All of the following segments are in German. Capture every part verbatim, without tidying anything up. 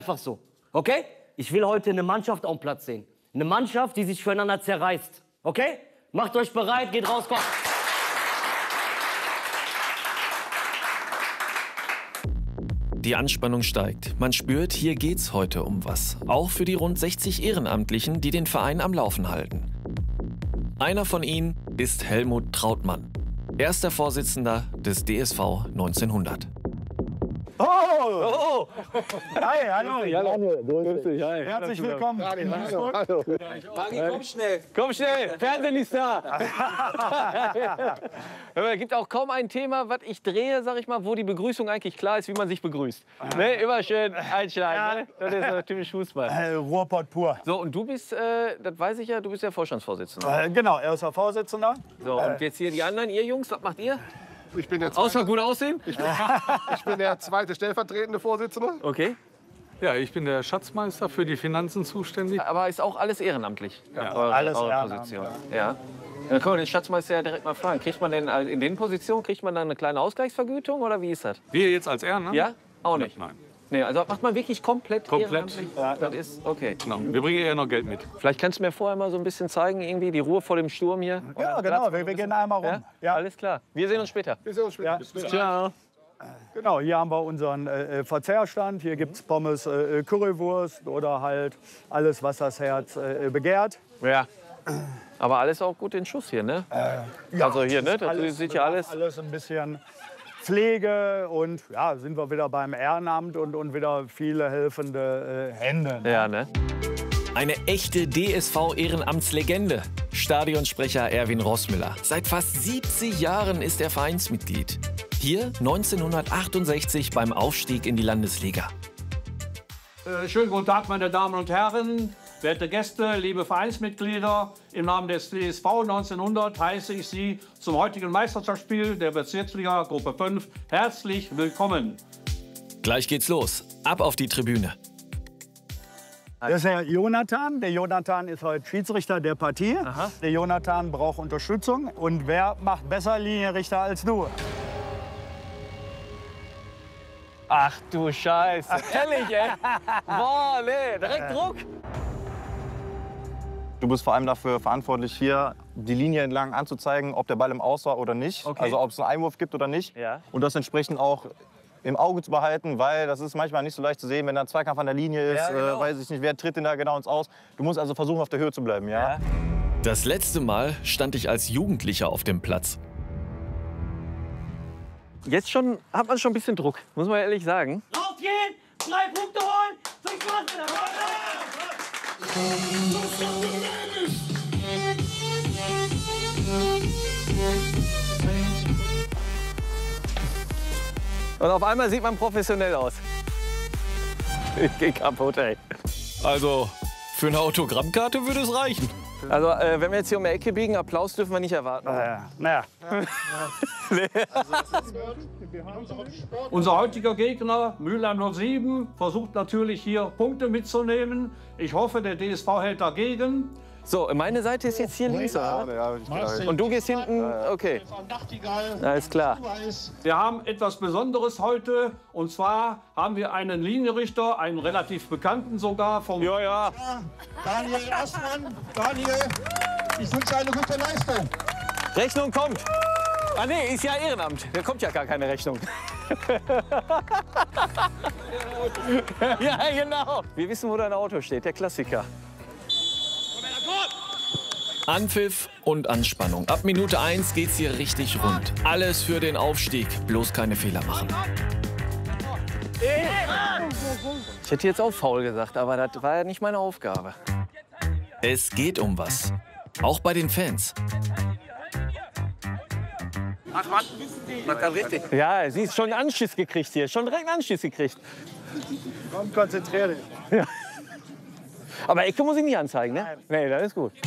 Einfach so, okay? Ich will heute eine Mannschaft auf dem Platz sehen. Eine Mannschaft, die sich füreinander zerreißt, okay? Macht euch bereit, geht raus, komm. Die Anspannung steigt. Man spürt, hier geht's heute um was. Auch für die rund sechzig Ehrenamtlichen, die den Verein am Laufen halten. Einer von ihnen ist Helmut Trautmann, erster Vorsitzender des D S V neunzehnhundert. Oh! Oh! Hi, hallo. Hallo. Grüß dich, hi. Herzlich willkommen. Hallo. Hallo. Pagi, komm schnell. Komm schnell, Fernsehen ist da. Es gibt auch kaum ein Thema, was ich drehe, sag ich mal, wo die Begrüßung eigentlich klar ist, wie man sich begrüßt. Ne? Immer schön einschlagen. Ne? Das ist so typisch Fußball. Äh, Ruhrpott pur. So, und du bist, äh, das weiß ich ja, du bist ja Vorstandsvorsitzender. Äh, genau, erster Vorsitzender. So, und jetzt hier die anderen, ihr Jungs, was macht ihr? Ich bin der Außer gut aussehen? Ich bin, ich bin der zweite stellvertretende Vorsitzende. Okay. Ja, ich bin der Schatzmeister, für die Finanzen zuständig. Aber ist auch alles ehrenamtlich? Ja, eure, alles eure Ehrenamt, Position. Ja. Ja. Dann können wir den Schatzmeister ja direkt mal fragen. Kriegt man denn in den Positionen kriegt man dann eine kleine Ausgleichsvergütung oder wie ist das? Wir jetzt als Ehrenamt? Ja? Auch nicht? Nein. Nee, also macht man wirklich komplett Komplett. ehrenamtlich? Ja. Das ist okay. Genau. Wir bringen eher noch Geld mit. Vielleicht kannst du mir vorher mal so ein bisschen zeigen, irgendwie die Ruhe vor dem Sturm hier. Ja, genau, wir, wir gehen einmal rum. Ja? Ja. Alles klar. Wir sehen uns später. Wir sehen uns später. Ja. Bis später. Ciao. Genau, hier haben wir unseren äh, Verzehrstand. Hier gibt es Pommes, äh, Currywurst oder halt alles, was das Herz äh, begehrt. Ja. Aber alles auch gut in Schuss hier, ne? Äh, ja, Also hier, ne? Das alles, sieht ja alles. Alles ein bisschen Pflege und ja, sind wir wieder beim Ehrenamt und, und wieder viele helfende äh, Hände. Ja, ne? Eine echte D S V-Ehrenamtslegende. Stadionsprecher Erwin Rossmüller. Seit fast siebzig Jahren ist er Vereinsmitglied. Hier neunzehnhundertachtundsechzig beim Aufstieg in die Landesliga. Äh, schönen guten Tag, meine Damen und Herren, werte Gäste, liebe Vereinsmitglieder. Im Namen des D S V neunzehnhundert heiße ich Sie zum heutigen Meisterschaftsspiel der Bezirksliga Gruppe fünf herzlich willkommen. Gleich geht's los. Ab auf die Tribüne. Das ist der Jonathan. Der Jonathan ist heute Schiedsrichter der Partie. Aha. Der Jonathan braucht Unterstützung. Und wer macht besser Linienrichter als du? Ach du Scheiße. Ehrlich, ey? Boah, nee, direkt Druck. Du bist vor allem dafür verantwortlich, hier die Linie entlang anzuzeigen, ob der Ball im Aus war oder nicht. Okay. Also ob es einen Einwurf gibt oder nicht. Ja. Und das entsprechend auch im Auge zu behalten, weil das ist manchmal nicht so leicht zu sehen, wenn da ein Zweikampf an der Linie ist, Ja, genau. äh, weiß ich nicht, wer tritt denn da genau ins Aus. Du musst also versuchen, auf der Höhe zu bleiben, ja? Ja. Das letzte Mal stand ich als Jugendlicher auf dem Platz. Jetzt schon hat man schon ein bisschen Druck, muss man ehrlich sagen. Rausgehen, drei Punkte holen, viel Spaß mit Und auf einmal sieht man professionell aus. Ich geh kaputt, ey. Also, für eine Autogrammkarte würde es reichen. Also, äh, wenn wir jetzt hier um die Ecke biegen, Applaus dürfen wir nicht erwarten. Äh, naja. Unser heutiger Gegner, Mülheim null sieben, versucht natürlich hier Punkte mitzunehmen. Ich hoffe, der D S V hält dagegen. So, meine Seite ist jetzt hier links, oder? Ja, ich gleich. Und du gehst hinten, okay. Alles klar. Wir haben etwas Besonderes heute. Und zwar haben wir einen Linienrichter, einen relativ bekannten sogar vom... Ja, ja. Daniel Assmann, Daniel, ich wünsche eine gute Leistung. Rechnung kommt. Ah nee, ist ja Ehrenamt. Da kommt ja gar keine Rechnung. Ja, genau. Wir wissen, wo dein Auto steht, der Klassiker. Anpfiff und Anspannung. Ab Minute eins geht's hier richtig rund. Alles für den Aufstieg, bloß keine Fehler machen. Ich hätte jetzt auch faul gesagt, aber das war ja nicht meine Aufgabe. Es geht um was. Auch bei den Fans. Ja, sie ist schon einen Anschiss gekriegt hier. Schon direkt einen Anschiss gekriegt. Komm, konzentrier dich. Ja. Aber Ecke muss ich nicht anzeigen, ne? Nee, das ist gut.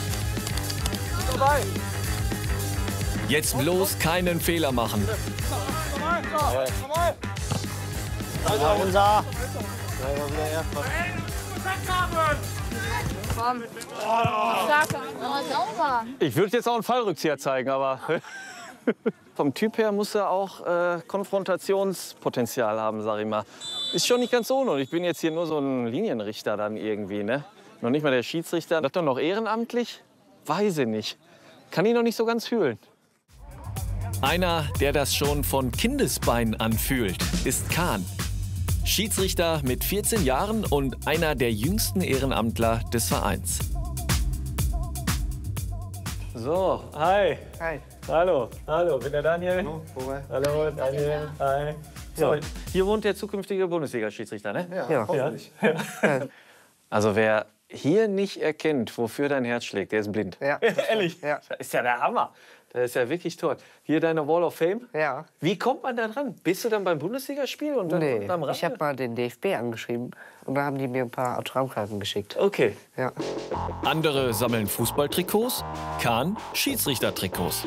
Jetzt bloß keinen Fehler machen. Ja, unser. Stark, aber sauber. Ich würde jetzt auch einen Fallrückzieher zeigen, aber Vom Typ her muss er auch äh, Konfrontationspotenzial haben, sag ich mal. Ist schon nicht ganz so ohne. Und ich bin jetzt hier nur so ein Linienrichter dann irgendwie, ne? Noch nicht mal der Schiedsrichter. Das doch noch ehrenamtlich? Weiß ich nicht. Kann ich noch nicht so ganz fühlen. Einer, der das schon von Kindesbeinen anfühlt, ist Kahn. Schiedsrichter mit vierzehn Jahren und einer der jüngsten Ehrenamtler des Vereins. So, hi. Hi. Hallo, hallo, bin der Daniel. Hallo, Hallo, Daniel. Hi. So, hier wohnt der zukünftige Bundesliga-Schiedsrichter, ne? Ja, ja. Hoffentlich. Ja. Also wer hier nicht erkennt, wofür dein Herz schlägt, der ist blind. Ja. Ehrlich? Ja. Das ist ja der Hammer. Das ist ja wirklich toll. Hier deine Wall of Fame. Ja. Wie kommt man da dran? Bist du dann beim Bundesligaspiel und dann Nee, beim ich habe mal den D F B angeschrieben und da haben die mir ein paar Autogrammkarten geschickt. Okay. Ja. Andere sammeln Fußballtrikots, Kahn Schiedsrichtertrikots.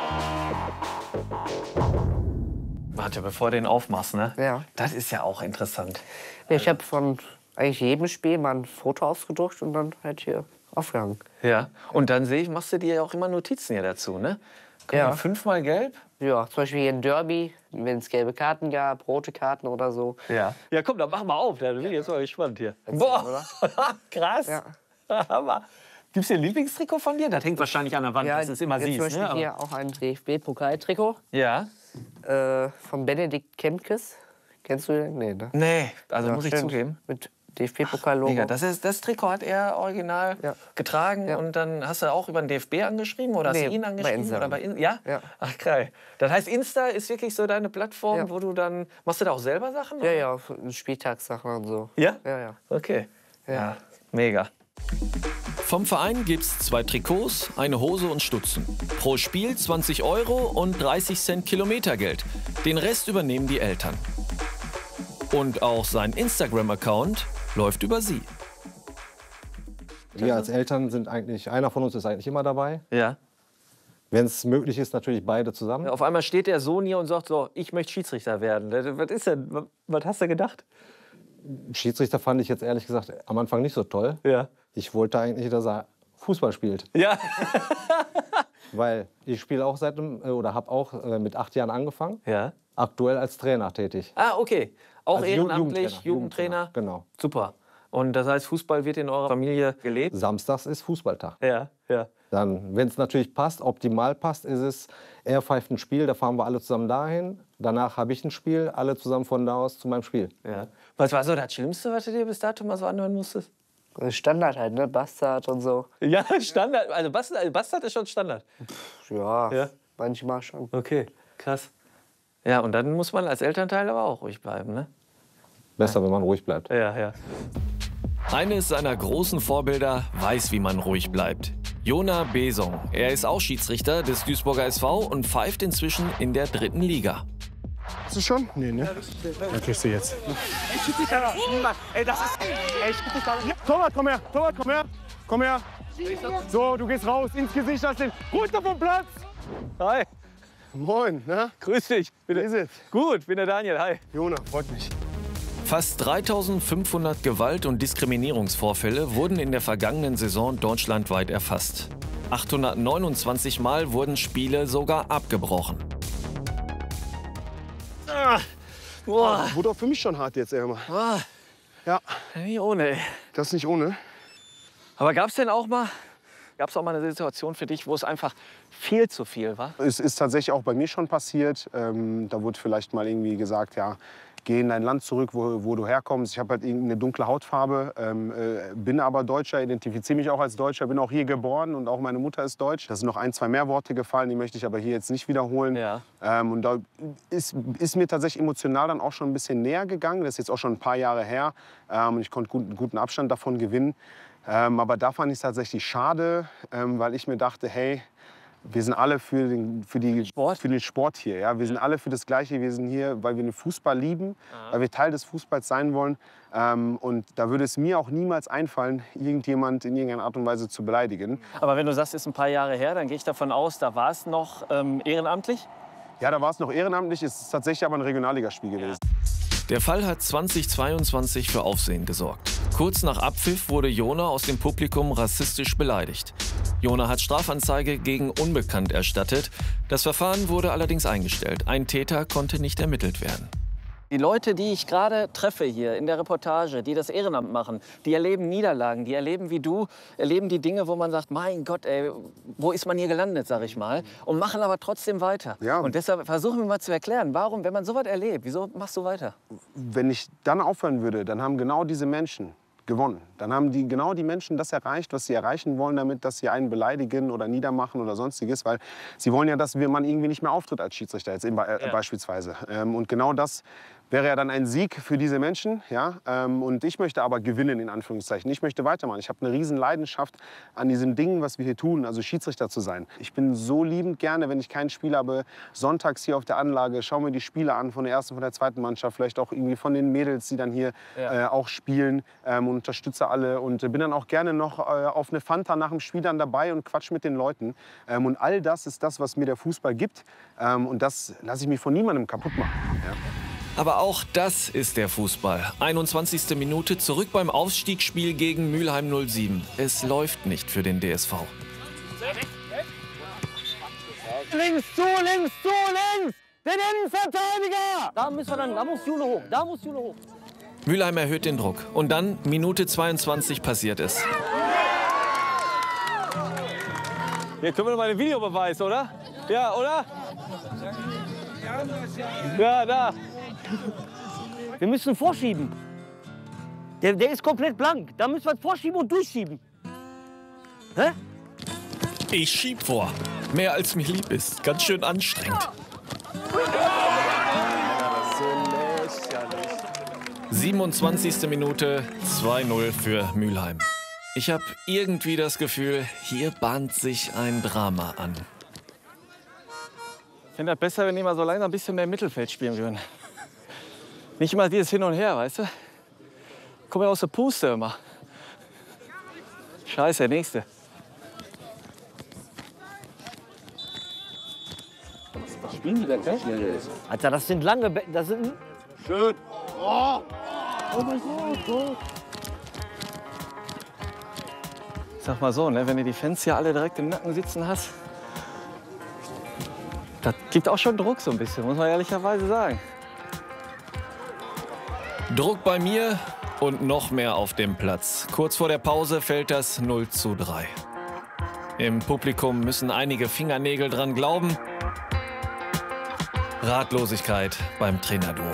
Warte, bevor du den aufmachst, ne? Ja. Das ist ja auch interessant. Nee, ich habe von eigentlich jedem Spiel mal ein Foto ausgedruckt und dann halt hier aufgehangen. Ja. Und dann sehe ich, machst du dir ja auch immer Notizen hier dazu, ne? Guck Ja. mal, fünfmal gelb? Ja, zum Beispiel hier in Derby, wenn es gelbe Karten gab, rote Karten oder so. Ja. Ja, komm, dann mach mal auf. Da bin ich jetzt mal gespannt hier. Erzähl, Boah, krass. Ja. Hammer. Gibt's hier ein Lieblingstrikot von dir? Das hängt wahrscheinlich an der Wand, dass du es immer jetzt siehst. zum Beispiel Ne? Aber- hier auch ein D F B-Pokaltrikot Ja. äh, von Benedikt Kempkes. Kennst du den? Nee, ne? Nee, also Ja, muss ich stimmt. zugeben. Mit D F B-Pokal-Logo. Mega, das, ist, das Trikot hat er original Ja. getragen Ja. und dann hast du auch über den D F B angeschrieben oder Nee, hast du ihn bei angeschrieben? Insta. Oder bei In ja? Ja. Ach, geil. Das heißt, Insta ist wirklich so deine Plattform, Ja. wo du dann. Machst du da auch selber Sachen? Ja, ja, für Spieltagssachen und so. Ja? Ja, ja. Okay. Ja. Ja, mega. Vom Verein gibt's zwei Trikots, eine Hose und Stutzen. Pro Spiel zwanzig Euro und dreißig Cent Kilometergeld. Den Rest übernehmen die Eltern. Und auch sein Instagram-Account läuft über sie. Wir als Eltern sind eigentlich, einer von uns ist eigentlich immer dabei. Ja. Wenn es möglich ist, natürlich beide zusammen. Auf einmal steht der Sohn hier und sagt so, ich möchte Schiedsrichter werden. Was ist denn? Was hast du gedacht? Schiedsrichter fand ich jetzt ehrlich gesagt am Anfang nicht so toll. Ja. Ich wollte eigentlich, dass er Fußball spielt. Ja. Weil ich spiele auch seit dem, oder habe auch äh, mit acht Jahren angefangen. Ja. Aktuell als Trainer tätig. Ah, okay. Auch Als Ju- ehrenamtlich, Jugendtrainer, Jugendtrainer. Genau. Super. Und das heißt, Fußball wird in eurer Familie gelebt? Samstags ist Fußballtag. Ja, ja. Dann, wenn es natürlich passt, optimal passt, ist es, er pfeift ein Spiel, da fahren wir alle zusammen dahin. Danach habe ich ein Spiel, alle zusammen von da aus zu meinem Spiel. Ja. Was war so das Schlimmste, was du dir bis dato mal so anhören musstest? Standard halt, ne? Bastard und so. Ja, Standard. Also Bastard, Bastard ist schon Standard. Ja, Ja. manchmal schon. Okay, krass. Ja, und dann muss man als Elternteil aber auch ruhig bleiben, ne? Besser, wenn man ruhig bleibt. Ja, ja. Eines seiner großen Vorbilder weiß, wie man ruhig bleibt. Jona Besong. Er ist auch Schiedsrichter des Duisburger S V und pfeift inzwischen in der dritten Liga. Hast du schon? Nee, ne? Dann kriegst du jetzt. Ey, das ist... Ey, Torwart, komm her, Torwart, komm her, komm her. So, du gehst raus, ins Gesicht, das sind... Runter vom Platz! Hi, Moin, ne? grüß dich. Wie ist es? Gut, bin der Daniel. Hi. Jona, freut mich. Fast dreitausendfünfhundert Gewalt- und Diskriminierungsvorfälle wurden in der vergangenen Saison deutschlandweit erfasst. achthundertneunundzwanzig Mal wurden Spiele sogar abgebrochen. Ah, boah, Wurde auch für mich schon hart jetzt, immer. boah. Ja, Nicht ohne, ey. das ist nicht ohne. Aber gab's denn auch mal, gab's auch mal eine Situation für dich, wo es einfach viel zu viel war? Es ist tatsächlich auch bei mir schon passiert. Ähm, da wurde vielleicht mal irgendwie gesagt, ja, geh in dein Land zurück, wo, wo du herkommst. Ich habe halt eine dunkle Hautfarbe, ähm, äh, bin aber Deutscher, identifiziere mich auch als Deutscher, bin auch hier geboren und auch meine Mutter ist deutsch. Da sind noch ein, zwei mehr Worte gefallen, die möchte ich aber hier jetzt nicht wiederholen. Ja. Ähm, und da ist, ist mir tatsächlich emotional dann auch schon ein bisschen näher gegangen. Das ist jetzt auch schon ein paar Jahre her ähm, und ich konnte gut, guten Abstand davon gewinnen. Ähm, aber da fand ich es tatsächlich schade, ähm, weil ich mir dachte, hey, wir sind alle für den, für, die, Sport? für den Sport hier. Ja? Wir sind alle für das Gleiche. Wir sind hier, weil wir den Fußball lieben, weil wir Teil des Fußballs sein wollen. Ähm, und da würde es mir auch niemals einfallen, irgendjemand in irgendeiner Art und Weise zu beleidigen. Aber wenn du sagst, es ist ein paar Jahre her, dann gehe ich davon aus, da war es noch ähm, ehrenamtlich? Ja, da war es noch ehrenamtlich. Es ist tatsächlich aber ein Regionalligaspiel gewesen. Der Fall hat zweitausendzweiundzwanzig für Aufsehen gesorgt. Kurz nach Abpfiff wurde Jona aus dem Publikum rassistisch beleidigt. Jona hat Strafanzeige gegen Unbekannt erstattet. Das Verfahren wurde allerdings eingestellt. Ein Täter konnte nicht ermittelt werden. Die Leute, die ich gerade treffe hier in der Reportage, die das Ehrenamt machen, die erleben Niederlagen, die erleben wie du, erleben die Dinge, wo man sagt, mein Gott, ey, wo ist man hier gelandet, sag ich mal, und machen aber trotzdem weiter. Ja. Und deshalb versuchen wir mal zu erklären, warum, wenn man so was erlebt, wieso machst du weiter? Wenn ich dann aufhören würde, dann haben genau diese Menschen gewonnen. Dann haben die, genau die Menschen das erreicht, was sie erreichen wollen, damit, dass sie einen beleidigen oder niedermachen oder sonstiges. Weil sie wollen ja, dass wir, man irgendwie nicht mehr auftritt als Schiedsrichter, jetzt eben, äh, ja. beispielsweise. Ähm, und genau das wäre ja dann ein Sieg für diese Menschen. Ja? Ähm, und ich möchte aber gewinnen, in Anführungszeichen. Ich möchte weitermachen. Ich habe eine riesen Leidenschaft an diesem Ding, was wir hier tun, also Schiedsrichter zu sein. Ich bin so liebend gerne, wenn ich kein Spiel habe, sonntags hier auf der Anlage, schaue mir die Spiele an von der ersten, von der zweiten Mannschaft, vielleicht auch irgendwie von den Mädels, die dann hier ja. äh, auch spielen, ähm, und unterstütze alle und bin dann auch gerne noch äh, auf eine Fanta nach dem Spiel dann dabei und quatsch mit den Leuten. Ähm, und all das ist das, was mir der Fußball gibt, ähm, und das lasse ich mir von niemandem kaputt machen. Ja. Aber auch das ist der Fußball. einundzwanzigste Minute, zurück beim Aufstiegsspiel gegen Mülheim null sieben. Es läuft nicht für den D S V. Links zu, links zu, links! Den Innenverteidiger! Da müssen wir dann, da muss Jule hoch, da muss Jule hoch. Mülheim erhöht den Druck. Und dann, Minute zweiundzwanzig, passiert es. Hier können wir noch mal den Videobeweis, oder? Ja, oder? Ja, da. Wir müssen vorschieben. Der, der ist komplett blank. Da müssen wir vorschieben und durchschieben. Hä? Ich schieb vor. Mehr als mir lieb ist. Ganz schön anstrengend. siebenundzwanzigste Minute, zwei null für Mülheim. Ich habe irgendwie das Gefühl, hier bahnt sich ein Drama an. Ich finde das besser, wenn die mal so langsam ein bisschen mehr im Mittelfeld spielen würden. Nicht immer dieses Hin und Her, weißt du? Komm ja aus der Puste immer. Scheiße, der Nächste. Was spielen die da gleich? Alter, das sind lange Betten. Das sind... Schön. Oh, oh mein Gott. Sag mal so, ne, wenn du die Fans hier alle direkt im Nacken sitzen hast, das gibt auch schon Druck so ein bisschen, muss man ehrlicherweise sagen. Druck bei mir und noch mehr auf dem Platz. Kurz vor der Pause fällt das null zu drei. Im Publikum müssen einige Fingernägel dran glauben. Ratlosigkeit beim Trainerduo.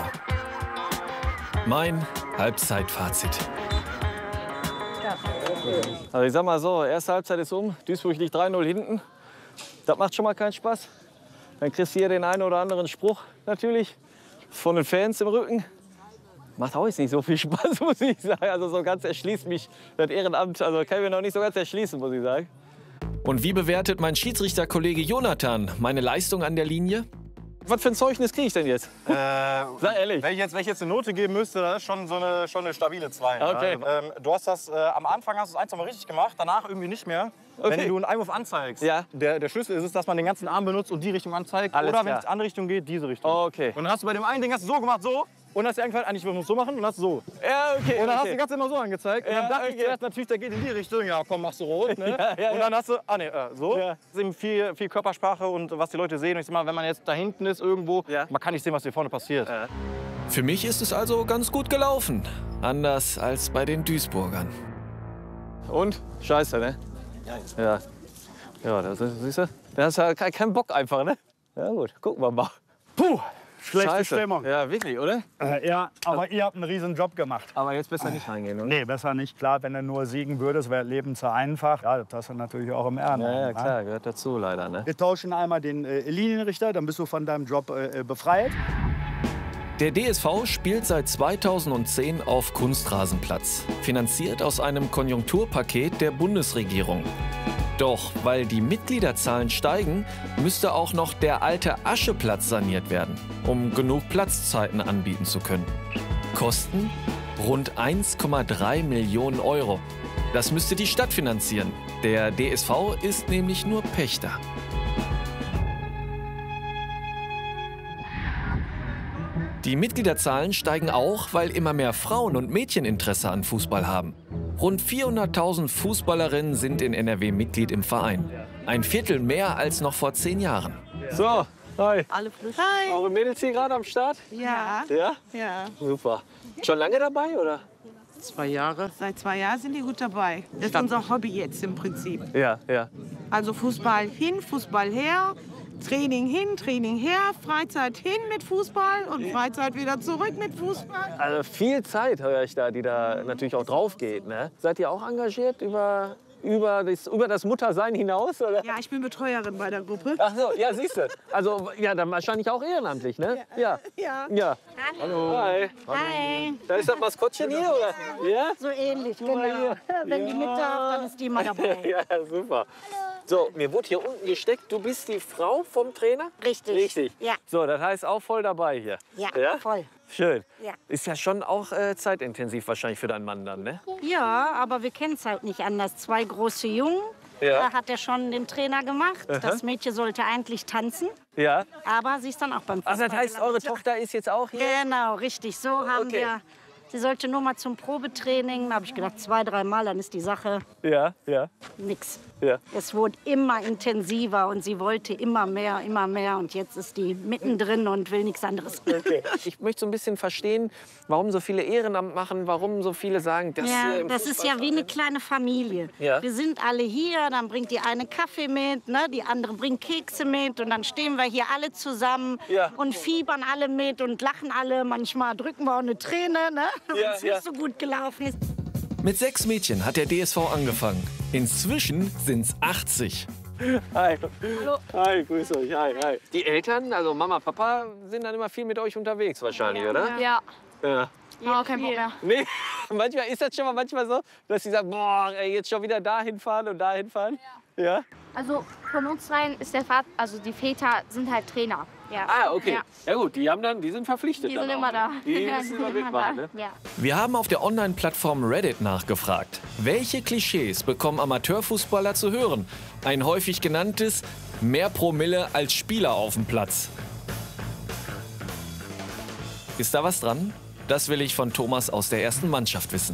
Mein Halbzeitfazit. Also ich sag mal so, erste Halbzeit ist um, Duisburg liegt drei null hinten. Das macht schon mal keinen Spaß. Dann kriegst du hier den einen oder anderen Spruch natürlich von den Fans im Rücken. Macht auch jetzt nicht so viel Spaß, muss ich sagen. Also so ganz erschließt mich das Ehrenamt, also kann ich mir noch nicht so ganz erschließen, muss ich sagen. Und wie bewertet mein Schiedsrichterkollege Jonathan meine Leistung an der Linie? Was für ein Zeugnis kriege ich denn jetzt? Äh, Sag ehrlich. Wenn ich, jetzt, wenn ich jetzt eine Note geben müsste, das ist schon so eine, schon eine stabile zwei. Okay. Ja. Ähm, du hast das, äh, am Anfang hast du es ein, zwei Mal richtig gemacht, danach irgendwie nicht mehr. Okay. Wenn du einen Einwurf anzeigst, ja. der, der Schlüssel ist es, dass man den ganzen Arm benutzt und die Richtung anzeigt. Alles oder wenn klar. es in andere Richtung geht, diese Richtung. Okay. Und dann hast du bei dem einen Ding hast du so gemacht, so. Und dann hast du eingefallen, eigentlich muss man so machen und hast so. Ja, okay. Und dann okay. hast du die ganze Zeit immer so angezeigt. Und Ja, dann dachte okay. ich zuerst natürlich, der geht in die Richtung. Ja, komm, machst du rot. Ne? Ja, ja, und dann hast du, ah ne, äh, so. Ja. Das ist eben viel, viel Körpersprache und was die Leute sehen. Und ich sag mal, wenn man jetzt da hinten ist irgendwo, Ja. man kann nicht sehen, was hier vorne passiert. Ja. Für mich ist es also ganz gut gelaufen. Anders als bei den Duisburgern. Und? Scheiße, ne? Ja. Ja, ja das ist, siehst du? Da hast du ja keinen kein Bock einfach, ne? Ja gut, gucken wir mal. Puh, schlechte Scheiße. Stimmung. Ja, wirklich, oder? Äh, ja, aber ihr habt einen riesen Job gemacht. Aber jetzt besser nicht reingehen, oder? Nee, besser nicht. Klar, wenn du nur siegen würdest, wäre das Leben zu einfach. Ja, das hast du natürlich auch im Ernst. Ja, ja, klar, gehört dazu leider, ne? Wir tauschen einmal den äh, Linienrichter, dann bist du von deinem Job äh, befreit. Der D S V spielt seit zweitausendzehn auf Kunstrasenplatz, finanziert aus einem Konjunkturpaket der Bundesregierung. Doch weil die Mitgliederzahlen steigen, müsste auch noch der alte Ascheplatz saniert werden, um genug Platzzeiten anbieten zu können. Kosten rund eins Komma drei Millionen Euro. Das müsste die Stadt finanzieren. Der D S V ist nämlich nur Pächter. Die Mitgliederzahlen steigen auch, weil immer mehr Frauen und Mädchen Interesse an Fußball haben. Rund vierhunderttausend Fußballerinnen sind in N R W Mitglied im Verein. Ein Viertel mehr als noch vor zehn Jahren. So, hi. Alle Flüsse. Hi. Eure Mädels hier gerade am Start? Ja. Ja? Ja. Super. Schon lange dabei, oder? Zwei Jahre. Seit zwei Jahren sind die gut dabei. Das ist unser Hobby jetzt im Prinzip. Ja, ja. Also Fußball hin, Fußball her, Training hin, Training her, Freizeit hin mit Fußball und Freizeit wieder zurück mit Fußball. Also viel Zeit höre ich da, die da natürlich auch drauf geht. Ne? Seid ihr auch engagiert über, über, das, über das Muttersein hinaus? Oder? Ja, ich bin Betreuerin bei der Gruppe. Ach so, ja, siehst du. Also, ja, dann wahrscheinlich auch ehrenamtlich, ne? Ja. Ja. Ja. Hallo. Hi. Hi. Da ist das Maskottchen hier, oder? Ja? So ähnlich, genau. Wenn die mit darf, dann ist die mal dabei. Ja, super. So, mir wurde hier unten gesteckt, du bist die Frau vom Trainer? Richtig. Richtig. Ja. So, das heißt auch voll dabei hier. Ja, Ja? voll. Schön. Ja. Ist ja schon auch äh, zeitintensiv wahrscheinlich für deinen Mann dann, ne? Ja, aber wir kennen es halt nicht anders. Zwei große Jungen, Ja. da hat er schon den Trainer gemacht. Aha. Das Mädchen sollte eigentlich tanzen, Ja. aber sie ist dann auch beim Ach, Fußball. das heißt, eure Tochter ist jetzt auch hier? Genau, richtig. So haben Okay. wir. Sie sollte nur mal zum Probetraining. Da habe ich gedacht, zwei, dreimal, dann ist die Sache Ja, ja. nix. Ja. Es wurde immer intensiver und sie wollte immer mehr, immer mehr. Und jetzt ist die mittendrin und will nichts anderes. Okay. Ich möchte so ein bisschen verstehen, warum so viele Ehrenamt machen, warum so viele sagen, das, Ja, äh, im das ist ja wie eine kleine Familie. Ja. Wir sind alle hier, dann bringt die eine Kaffee mit, ne? Die andere bringt Kekse mit und dann stehen wir hier alle zusammen Ja. und fiebern alle mit und lachen alle. Manchmal drücken wir auch eine Träne, ne? Ja, wenn es ja. nicht so gut gelaufen ist. Mit sechs Mädchen hat der D S V angefangen. Inzwischen sind's achtzig. Hi. Hallo. Hi, grüß euch. Hi, hi. Die Eltern, also Mama, Papa, sind dann immer viel mit euch unterwegs wahrscheinlich, oder? Ja. Ja. Ja, kein Bock mehr. Nee, manchmal ist das schon mal manchmal so, dass sie sagen, boah, ey, jetzt schon wieder dahin fahren und dahin fahren. Ja. Ja? Also von uns rein ist der Vater, also die Väter sind halt Trainer. Ja. Ah, okay. Ja. Ja gut, die haben dann, die sind verpflichtet. Die dann sind auch, immer ne? da. Die Ja, müssen die immer sind immer mitmachen, da. ne? Ja. Wir haben auf der Online-Plattform Reddit nachgefragt. Welche Klischees bekommen Amateurfußballer zu hören? Ein häufig genanntes: mehr Promille als Spieler auf dem Platz. Ist da was dran? Das will ich von Thomas aus der ersten Mannschaft wissen.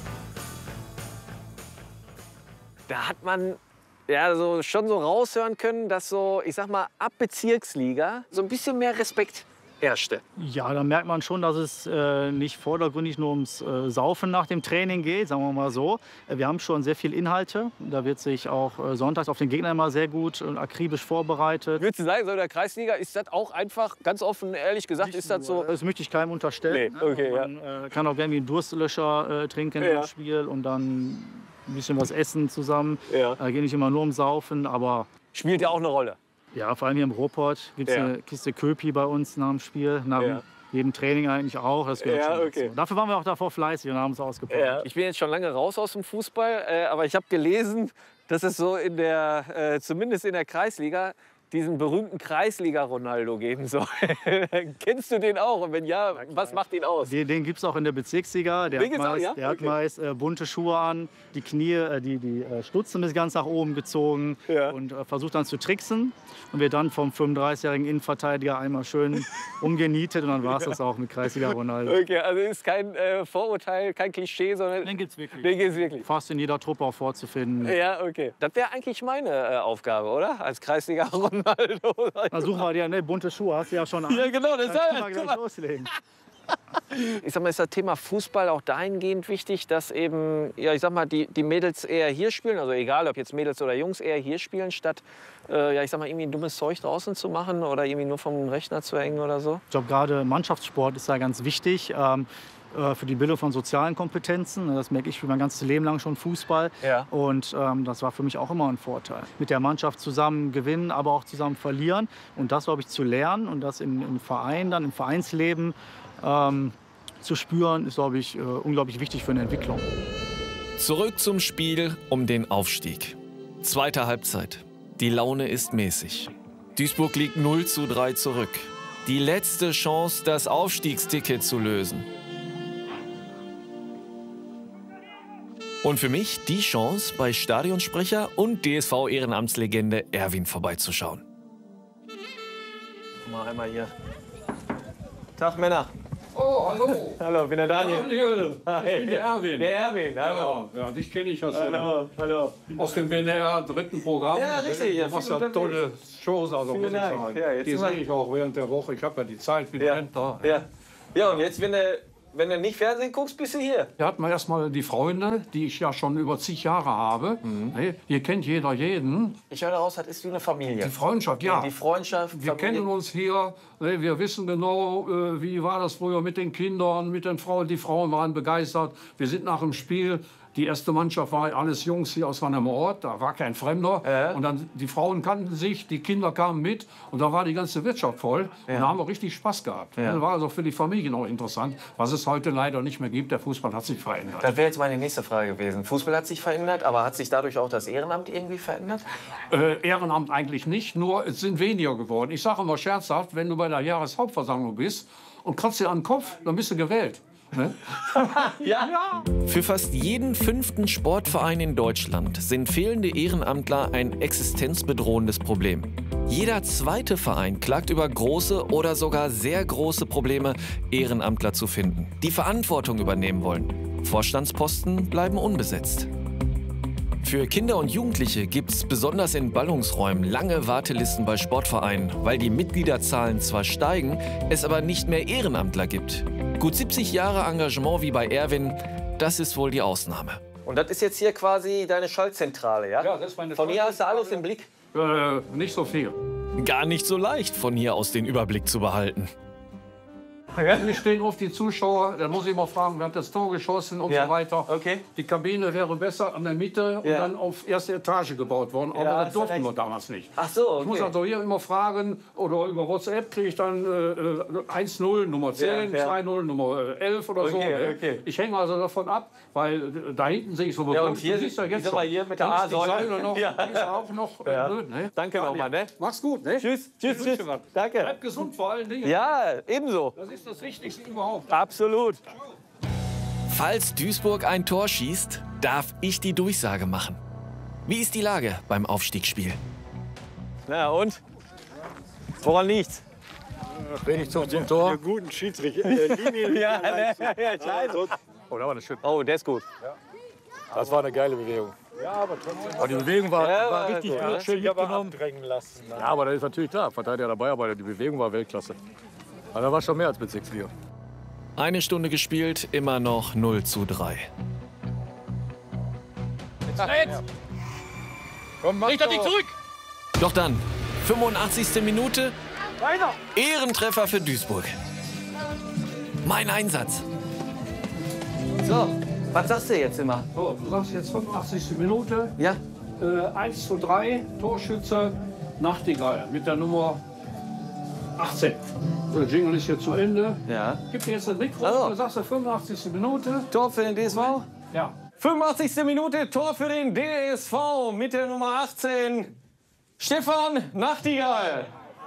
Da hat man ja so schon so raushören können, dass so, ich sag mal, ab Bezirksliga so ein bisschen mehr Respekt herrschte. Ja, da merkt man schon, dass es äh, nicht vordergründig nur ums äh, Saufen nach dem Training geht, sagen wir mal so. Äh, wir haben schon sehr viel Inhalte. Da wird sich auch äh, sonntags auf den Gegner immer sehr gut und akribisch vorbereitet. Würdest du sagen, so in der Kreisliga ist das auch einfach, ganz offen, ehrlich gesagt, ist das so? Das möchte ich keinem unterstellen. Nee, okay, Man äh, kann auch gerne wie einen Durstlöscher äh, trinken Ja. im Spiel und dann ein bisschen was essen zusammen. Ja. Da geht nicht immer nur ums Saufen, aber... Spielt ja auch eine Rolle. Ja, vor allem hier im Ruhrpott gibt es Ja. eine Kiste Köpi bei uns nach dem Spiel. Nach Ja. jedem Training eigentlich auch. Das gehört Ja, schon okay. dazu. Dafür waren wir auch davor fleißig und haben es ausgepackt. Ja. Ich bin jetzt schon lange raus aus dem Fußball, äh, aber ich habe gelesen, dass es so in der, äh, zumindest in der Kreisliga, diesen berühmten Kreisliga-Ronaldo geben soll. Kennst du den auch? Und wenn ja, was macht ihn aus? Den, den gibt es auch in der Bezirksliga. Der Den hat gibt's auch, meist, ja? der hat Okay. meist äh, bunte Schuhe an, die Knie, äh, die, die äh, Stutzen bis ganz nach oben gezogen und äh, versucht dann zu tricksen. Und wird dann vom fünfunddreißigjährigen Innenverteidiger einmal schön umgenietet und dann war es das auch mit Kreisliga Ronaldo. Okay, also ist kein äh, Vorurteil, kein Klischee, sondern Den gibt's wirklich. den gibt's wirklich. Fast in jeder Truppe auch vorzufinden. Ja, okay. Das wäre eigentlich meine äh, Aufgabe, oder? Als Kreisliga Ronaldo. Dann suchen wir dir, ne, bunte Schuhe hast du ja schon an. Ja, genau, das Dann ist können wir gleich loslegen. Ich sag mal, ist das Thema Fußball auch dahingehend wichtig, dass eben, ja, ich sag mal, die, die Mädels eher hier spielen, also egal, ob jetzt Mädels oder Jungs eher hier spielen, statt, äh, ja, ich sag mal, irgendwie ein dummes Zeug draußen zu machen oder irgendwie nur vom Rechner zu hängen oder so? Ich glaube, gerade Mannschaftssport ist da ganz wichtig. Ähm, äh, für die Bildung von sozialen Kompetenzen. Das merke ich für mein ganzes Leben lang schon Fußball. Ja. Und ähm, das war für mich auch immer ein Vorteil. Mit der Mannschaft zusammen gewinnen, aber auch zusammen verlieren. Und das, glaube ich, zu lernen und das im, im Verein, dann im Vereinsleben ähm, zu spüren, ist, glaube ich, äh, unglaublich wichtig für eine Entwicklung. Zurück zum Spiel um den Aufstieg. Zweite Halbzeit. Die Laune ist mäßig. Duisburg liegt null zu drei zurück. Die letzte Chance, das Aufstiegsticket zu lösen. Und für mich die Chance, bei Stadionsprecher und D S V-Ehrenamtslegende Erwin vorbeizuschauen. Mal einmal hier. Tag, Männer. Oh, hallo. Hallo, ich bin der Daniel. Daniel. Hi. Ich bin der Erwin. Der Erwin, hallo. Ja, ja, dich kenne ich aus, Hallo, hallo. aus dem B N R dritten Programm. Ja, richtig, ja, Du machst viel ja tolle unterwegs. Shows, also Vielen muss ich Dank. sagen. Ja, jetzt Die sind wir- sehe ich auch während der Woche. Ich habe ja die Zeit wie Ja. Rentner. Ja. Ja, und jetzt, wenn du, wenn du nicht Fernsehen guckst, bist du hier. Hier hat man erstmal die Freunde, die ich ja schon über zig Jahre habe. Ne, hier kennt jeder jeden. Ich höre daraus, das ist wie eine Familie. Die Freundschaft, ja. Die Freundschaft, Wir Familie. kennen uns hier, ne, wir wissen genau, äh, wie war das früher mit den Kindern, mit den Frauen. Die Frauen waren begeistert. Wir sind nach dem Spiel, die erste Mannschaft war alles Jungs hier aus meinem Ort, da war kein Fremder. Ja. Und dann, die Frauen kannten sich, die Kinder kamen mit und da war die ganze Wirtschaft voll. Ja. Und da haben wir richtig Spaß gehabt. Ja. Das war also für die Familien auch interessant, was es heute leider nicht mehr gibt. Der Fußball hat sich verändert. Das wäre jetzt meine nächste Frage gewesen. Fußball hat sich verändert, aber hat sich dadurch auch das Ehrenamt irgendwie verändert? Äh, Ehrenamt eigentlich nicht, nur es sind weniger geworden. Ich sage immer scherzhaft, wenn du bei der Jahreshauptversammlung bist und kratzt dir an den Kopf, dann bist du gewählt. Ne? Ja. Für fast jeden fünften Sportverein in Deutschland sind fehlende Ehrenamtler ein existenzbedrohendes Problem. Jeder zweite Verein klagt über große oder sogar sehr große Probleme, Ehrenamtler zu finden, die Verantwortung übernehmen wollen. Vorstandsposten bleiben unbesetzt. Für Kinder und Jugendliche gibt es besonders in Ballungsräumen lange Wartelisten bei Sportvereinen, weil die Mitgliederzahlen zwar steigen, es aber nicht mehr Ehrenamtler gibt. Gut siebzig Jahre Engagement wie bei Erwin, das ist wohl die Ausnahme. Und das ist jetzt hier quasi deine Schaltzentrale, ja? Ja, das ist meine Von hier hast du alles im Blick? Äh, nicht so viel. Gar nicht so leicht, von hier aus den Überblick zu behalten. Hier stehen oft die Zuschauer, dann muss ich mal fragen, wer hat das Tor geschossen und Ja. so weiter. Okay. Die Kabine wäre besser an der Mitte und Ja. dann auf erste Etage gebaut worden, aber Ja, hast das du durften recht. wir damals nicht. Ach so, Ich muss okay. also hier immer fragen, oder über WhatsApp kriege ich dann äh, eins null Nummer zehn, Ja, ja. zwei null Nummer elf oder so. Okay, ne? okay. Ich hänge also davon ab, weil äh, da hinten sehe ich so Ja, und hier, du siehst ja ich jetzt sag mal, schon, hier mit der links die A-Säule. Säule noch, Ja. die ist auch noch äh, Ja. blöd. Ne? Danke nochmal, ne? Mach's gut, ne? Tschüss, tschüss, Ich wünsche tschüss. was. Danke. Bleib gesund vor allen Dingen. Ja, ebenso. Das ist das Wichtigste überhaupt. Absolut. Falls Duisburg ein Tor schießt, darf ich die Durchsage machen. Wie ist die Lage beim Aufstiegsspiel? Na und? Woran liegt's? Wenig zum, zum Tor. Guten Schiedsrichter. Äh, Linien- Ja, ne, ja, scheiße. Oh, da war eine schön. Oh, der ist gut. Das war eine geile Bewegung. Ja, aber trotzdem. Aber die Bewegung war, Ja, war war richtig gut, gut, ja. schön Sich aber mitgenommen. abdrängen lassen. Ja, aber das ist natürlich klar. Verteidiger dabei, aber die Bewegung war Weltklasse. Aber da war schon mehr als Bezirksliga. Eine Stunde gespielt, immer noch null zu drei. Jetzt! Komm, mach Richter dich doch. zurück! Doch dann, fünfundachtzigste Minute, Weiter! Ehrentreffer für Duisburg. Mein Einsatz. So, was sagst du jetzt immer? So, du sagst jetzt fünfundachtzigste Minute. Ja. Äh, eins zu drei, Torschütze Nachtigall mit der Nummer achtzehn. Der Jingle ist jetzt zu Ende. Ja. Gib dir jetzt ein Mikrofon, Also. du sagst fünfundachtzigste Minute. Tor für den D S V? Ja. fünfundachtzigste Minute, Tor für den D S V mit der Nummer achtzehn. Stefan Nachtigall.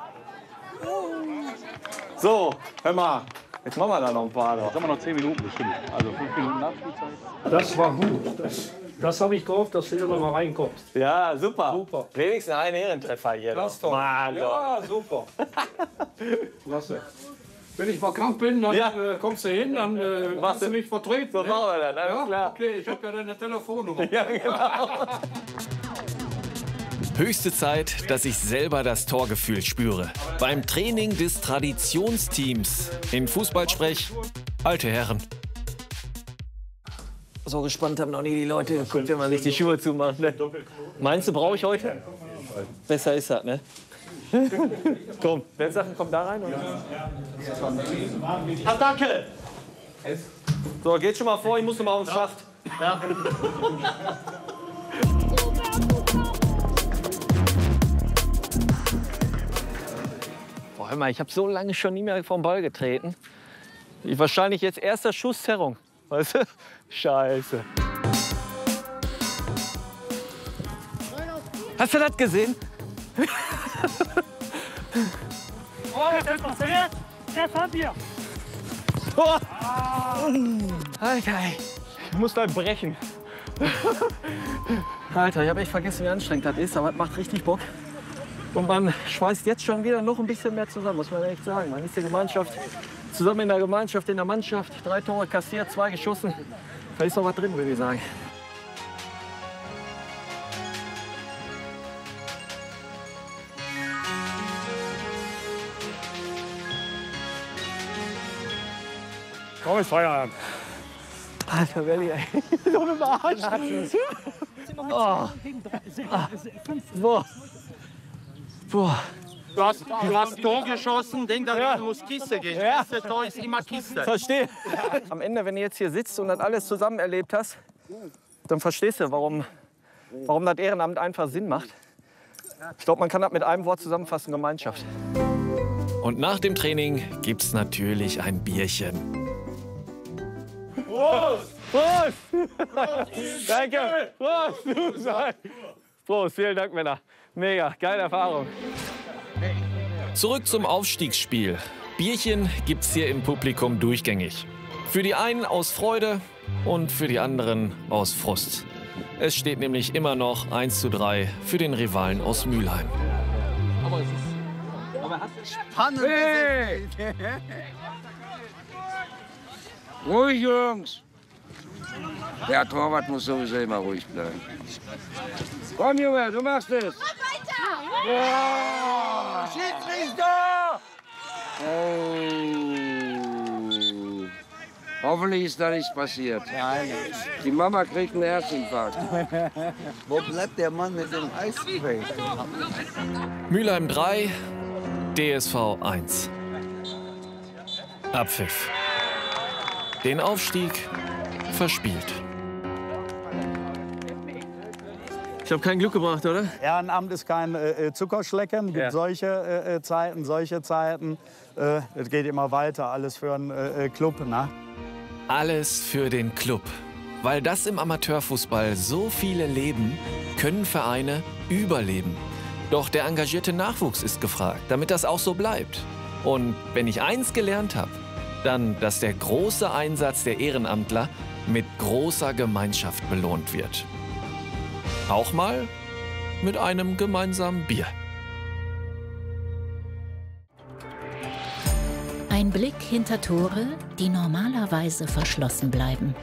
So, hör mal. Jetzt machen wir da noch ein paar. Jetzt haben wir noch zehn Minuten bestimmt. Also fünf Minuten Nachspielzeit. Das war gut. Das, das habe ich gehofft, dass du hier noch mal reinkommst. Ja, super. Super. Wenigstens ein Ehrentreffer hier. Lass noch. doch. Mann, Ja, super. Klasse. Wenn ich mal krank bin, dann Ja. äh, kommst du hin, dann äh, machst du mich vertreten. So ne? machen wir das, alles Ja? klar. Okay, ich habe ja deine Telefonnummer. Ja, genau. Höchste Zeit, dass ich selber das Torgefühl spüre. Beim Training des Traditionsteams. In Fußballsprech, alte Herren. So gespannt haben noch nie die Leute geguckt, wenn man sich die Schuhe zumacht. Ne? Meinst du, brauche ich heute? Besser ist das, ne? Komm, wer sagt, kommt da rein? Oder? Attacke! So, geht schon mal vor, ich muss noch mal aufs Schaft. Ja. Boah, hör mal, ich habe so lange schon nie mehr vom Ball getreten. Ich, wahrscheinlich jetzt erster Schusszerrung. Weißt du? Scheiße. Hast du das gesehen? Oh, das passiert! Der hat hier! Oh. Alter, ich muss gleich brechen. Alter, ich habe echt vergessen, wie anstrengend das ist, aber es macht richtig Bock. Und man schweißt jetzt schon wieder noch ein bisschen mehr zusammen, muss man echt sagen. Man ist die Gemeinschaft, zusammen in der Gemeinschaft, in der Mannschaft. Drei Tore kassiert, zwei geschossen. Da ist noch was drin, würde ich sagen. Komm, ist Feierabend. Alter, Welli, ey. So eine Arsch. Oh. Ah. Boah. Boah. Du hast, du hast Tor geschossen, denk daran, ja. Du musst Kiste gehen. Ja. Das erste Tor ist immer Kiste. Verstehe. Am Ende, wenn du jetzt hier sitzt und das alles zusammen erlebt hast, dann verstehst du, warum, warum das Ehrenamt einfach Sinn macht. Ich glaube, man kann das mit einem Wort zusammenfassen: Gemeinschaft. Und nach dem Training gibt's natürlich ein Bierchen. Prost! Prost! Danke! Prost! Du sagst. Prost, vielen Dank, Männer. Mega, geile Erfahrung. Zurück zum Aufstiegsspiel. Bierchen gibt's hier im Publikum durchgängig. Für die einen aus Freude und für die anderen aus Frust. Es steht nämlich immer noch eins zu drei für den Rivalen aus Mülheim. Aber es ist... Aber hat spannend. Hey! Ruhig, Jungs. Der Torwart muss sowieso immer ruhig bleiben. Komm, Junge, du machst es. Ja! Schiedsrichter! Oh. Hoffentlich ist da nichts passiert. Nein. Die Mama kriegt einen Herzinfarkt. Wo bleibt der Mann mit dem Eisspray? Mülheim drei, D S V eins. Abpfiff. Den Aufstieg verspielt. Ich habe kein Glück gebracht, oder? Ehrenamt ist kein äh, Zuckerschlecken. Es gibt Ja. solche äh, Zeiten, solche Zeiten. Äh, es geht immer weiter. Alles für einen äh, Club. Ne? Alles für den Club. Weil das im Amateurfußball so viele leben, können Vereine überleben. Doch der engagierte Nachwuchs ist gefragt, damit das auch so bleibt. Und wenn ich eins gelernt habe, dann, dass der große Einsatz der Ehrenamtler mit großer Gemeinschaft belohnt wird. Auch mal mit einem gemeinsamen Bier. Ein Blick hinter Tore, die normalerweise verschlossen bleiben.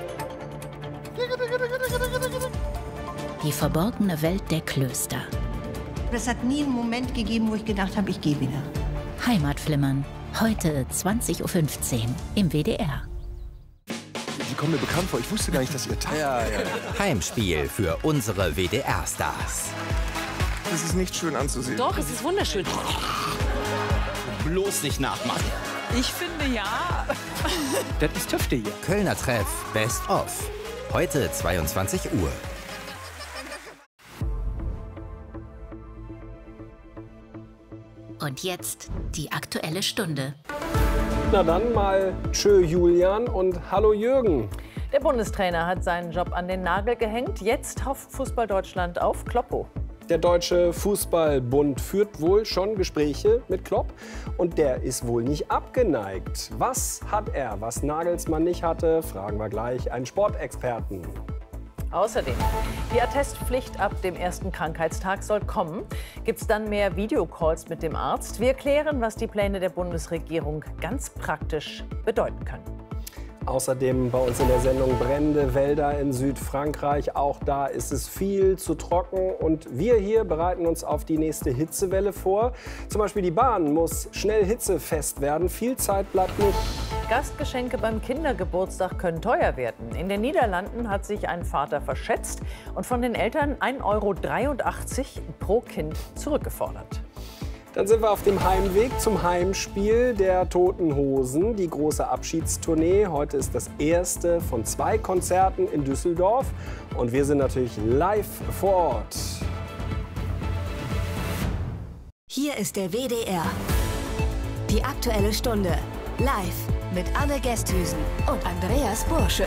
Die verborgene Welt der Klöster. Es hat nie einen Moment gegeben, wo ich gedacht habe, ich gehe wieder. Heimatflimmern. Heute zwanzig Uhr fünfzehn im W D R. Die kommen mir bekannt vor. Ich wusste gar nicht, dass ihr Tag. Ja, ja. Heimspiel für unsere W D R-Stars. Das ist nicht schön anzusehen. Doch, es ist wunderschön. Bloß nicht nachmachen. Ich finde ja. Das ist Tüfte hier. Kölner Treff Best of. Heute zweiundzwanzig Uhr. Und jetzt die Aktuelle Stunde. Na dann mal tschö Julian und hallo Jürgen. Der Bundestrainer hat seinen Job an den Nagel gehängt. Jetzt hofft Fußball Deutschland auf Kloppo. Der Deutsche Fußballbund führt wohl schon Gespräche mit Klopp und der ist wohl nicht abgeneigt. Was hat er, was Nagelsmann nicht hatte, fragen wir gleich einen Sportexperten. Außerdem, die Attestpflicht ab dem ersten Krankheitstag soll kommen. Gibt es dann mehr Videocalls mit dem Arzt? Wir klären, was die Pläne der Bundesregierung ganz praktisch bedeuten können. Außerdem bei uns in der Sendung brennende Wälder in Südfrankreich. Auch da ist es viel zu trocken und wir hier bereiten uns auf die nächste Hitzewelle vor. Zum Beispiel die Bahn muss schnell hitzefest werden. Viel Zeit bleibt nicht. Gastgeschenke beim Kindergeburtstag können teuer werden. In den Niederlanden hat sich ein Vater verschätzt und von den Eltern ein Euro dreiundachtzig pro Kind zurückgefordert. Dann sind wir auf dem Heimweg zum Heimspiel der Toten Hosen, die große Abschiedstournee. Heute ist das erste von zwei Konzerten in Düsseldorf und wir sind natürlich live vor Ort. Hier ist der W D R. Die Aktuelle Stunde. Live mit Anne Gesthüsen und Andreas Bursche.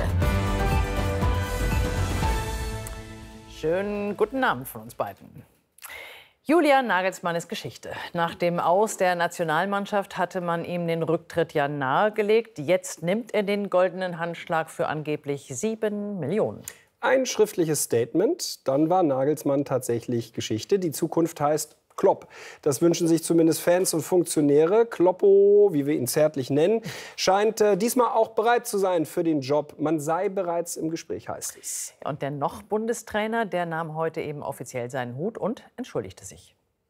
Schönen guten Abend von uns beiden. Julian Nagelsmann ist Geschichte. Nach dem Aus der Nationalmannschaft hatte man ihm den Rücktritt ja nahegelegt. Jetzt nimmt er den goldenen Handschlag für angeblich sieben Millionen. Ein schriftliches Statement, dann war Nagelsmann tatsächlich Geschichte. Die Zukunft heißt Klopp. Das wünschen sich zumindest Fans und Funktionäre. Kloppo, wie wir ihn zärtlich nennen, scheint äh, diesmal auch bereit zu sein für den Job. Man sei bereits im Gespräch, heißt es. Und der noch Bundestrainer, der nahm heute eben offiziell seinen Hut und entschuldigte sich.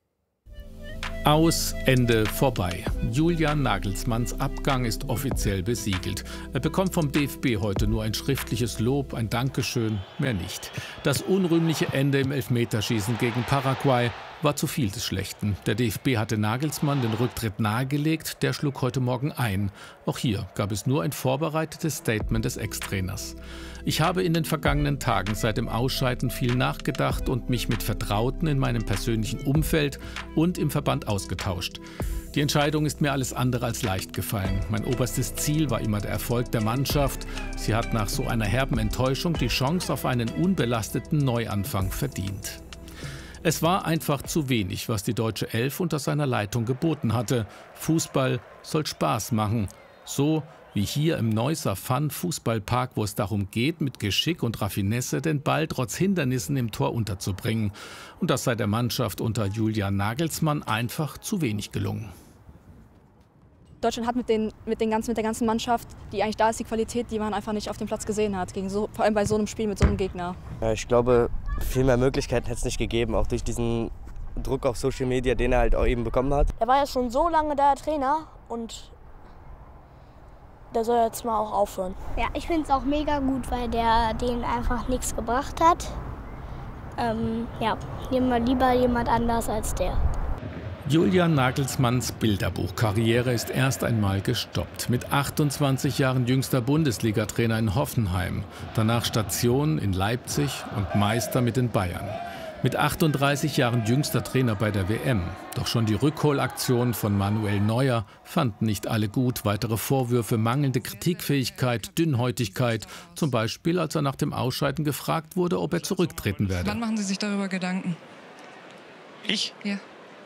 Aus, Ende, vorbei. Julian Nagelsmanns Abgang ist offiziell besiegelt. Er bekommt vom D F B heute nur ein schriftliches Lob, ein Dankeschön, mehr nicht. Das unrühmliche Ende im Elfmeterschießen gegen Paraguay war zu viel des Schlechten. Der D F B hatte Nagelsmann den Rücktritt nahegelegt, der schlug heute Morgen ein. Auch hier gab es nur ein vorbereitetes Statement des Ex-Trainers. Ich habe in den vergangenen Tagen seit dem Ausscheiden viel nachgedacht und mich mit Vertrauten in meinem persönlichen Umfeld und im Verband ausgetauscht. Die Entscheidung ist mir alles andere als leicht gefallen. Mein oberstes Ziel war immer der Erfolg der Mannschaft. Sie hat nach so einer herben Enttäuschung die Chance auf einen unbelasteten Neuanfang verdient. Es war einfach zu wenig, was die deutsche Elf unter seiner Leitung geboten hatte. Fußball soll Spaß machen. So wie hier im Neusser Fun-Fußballpark, wo es darum geht, mit Geschick und Raffinesse den Ball trotz Hindernissen im Tor unterzubringen. Und das sei der Mannschaft unter Julian Nagelsmann einfach zu wenig gelungen. Deutschland hat mit, den, mit, den ganzen, mit der ganzen Mannschaft, die eigentlich da ist, die Qualität, die man einfach nicht auf dem Platz gesehen hat. Gegen so, vor allem bei so einem Spiel mit so einem Gegner. Ja, ich glaube, viel mehr Möglichkeiten hätte es nicht gegeben, auch durch diesen Druck auf Social Media, den er halt auch eben bekommen hat. Er war ja schon so lange der Trainer und der soll jetzt mal auch aufhören. Ja, ich finde es auch mega gut, weil der denen einfach nichts gebracht hat. Ähm, ja, lieber jemand anders als der. Julian Nagelsmanns Bilderbuchkarriere ist erst einmal gestoppt. Mit achtundzwanzig Jahren jüngster Bundesliga-Trainer in Hoffenheim. Danach Station in Leipzig und Meister mit den Bayern. Mit achtunddreißig Jahren jüngster Trainer bei der W M. Doch schon die Rückholaktion von Manuel Neuer fanden nicht alle gut. Weitere Vorwürfe, mangelnde Kritikfähigkeit, Dünnhäutigkeit. Zum Beispiel, als er nach dem Ausscheiden gefragt wurde, ob er zurücktreten werde. Wann machen Sie sich darüber Gedanken? Ich? Ja.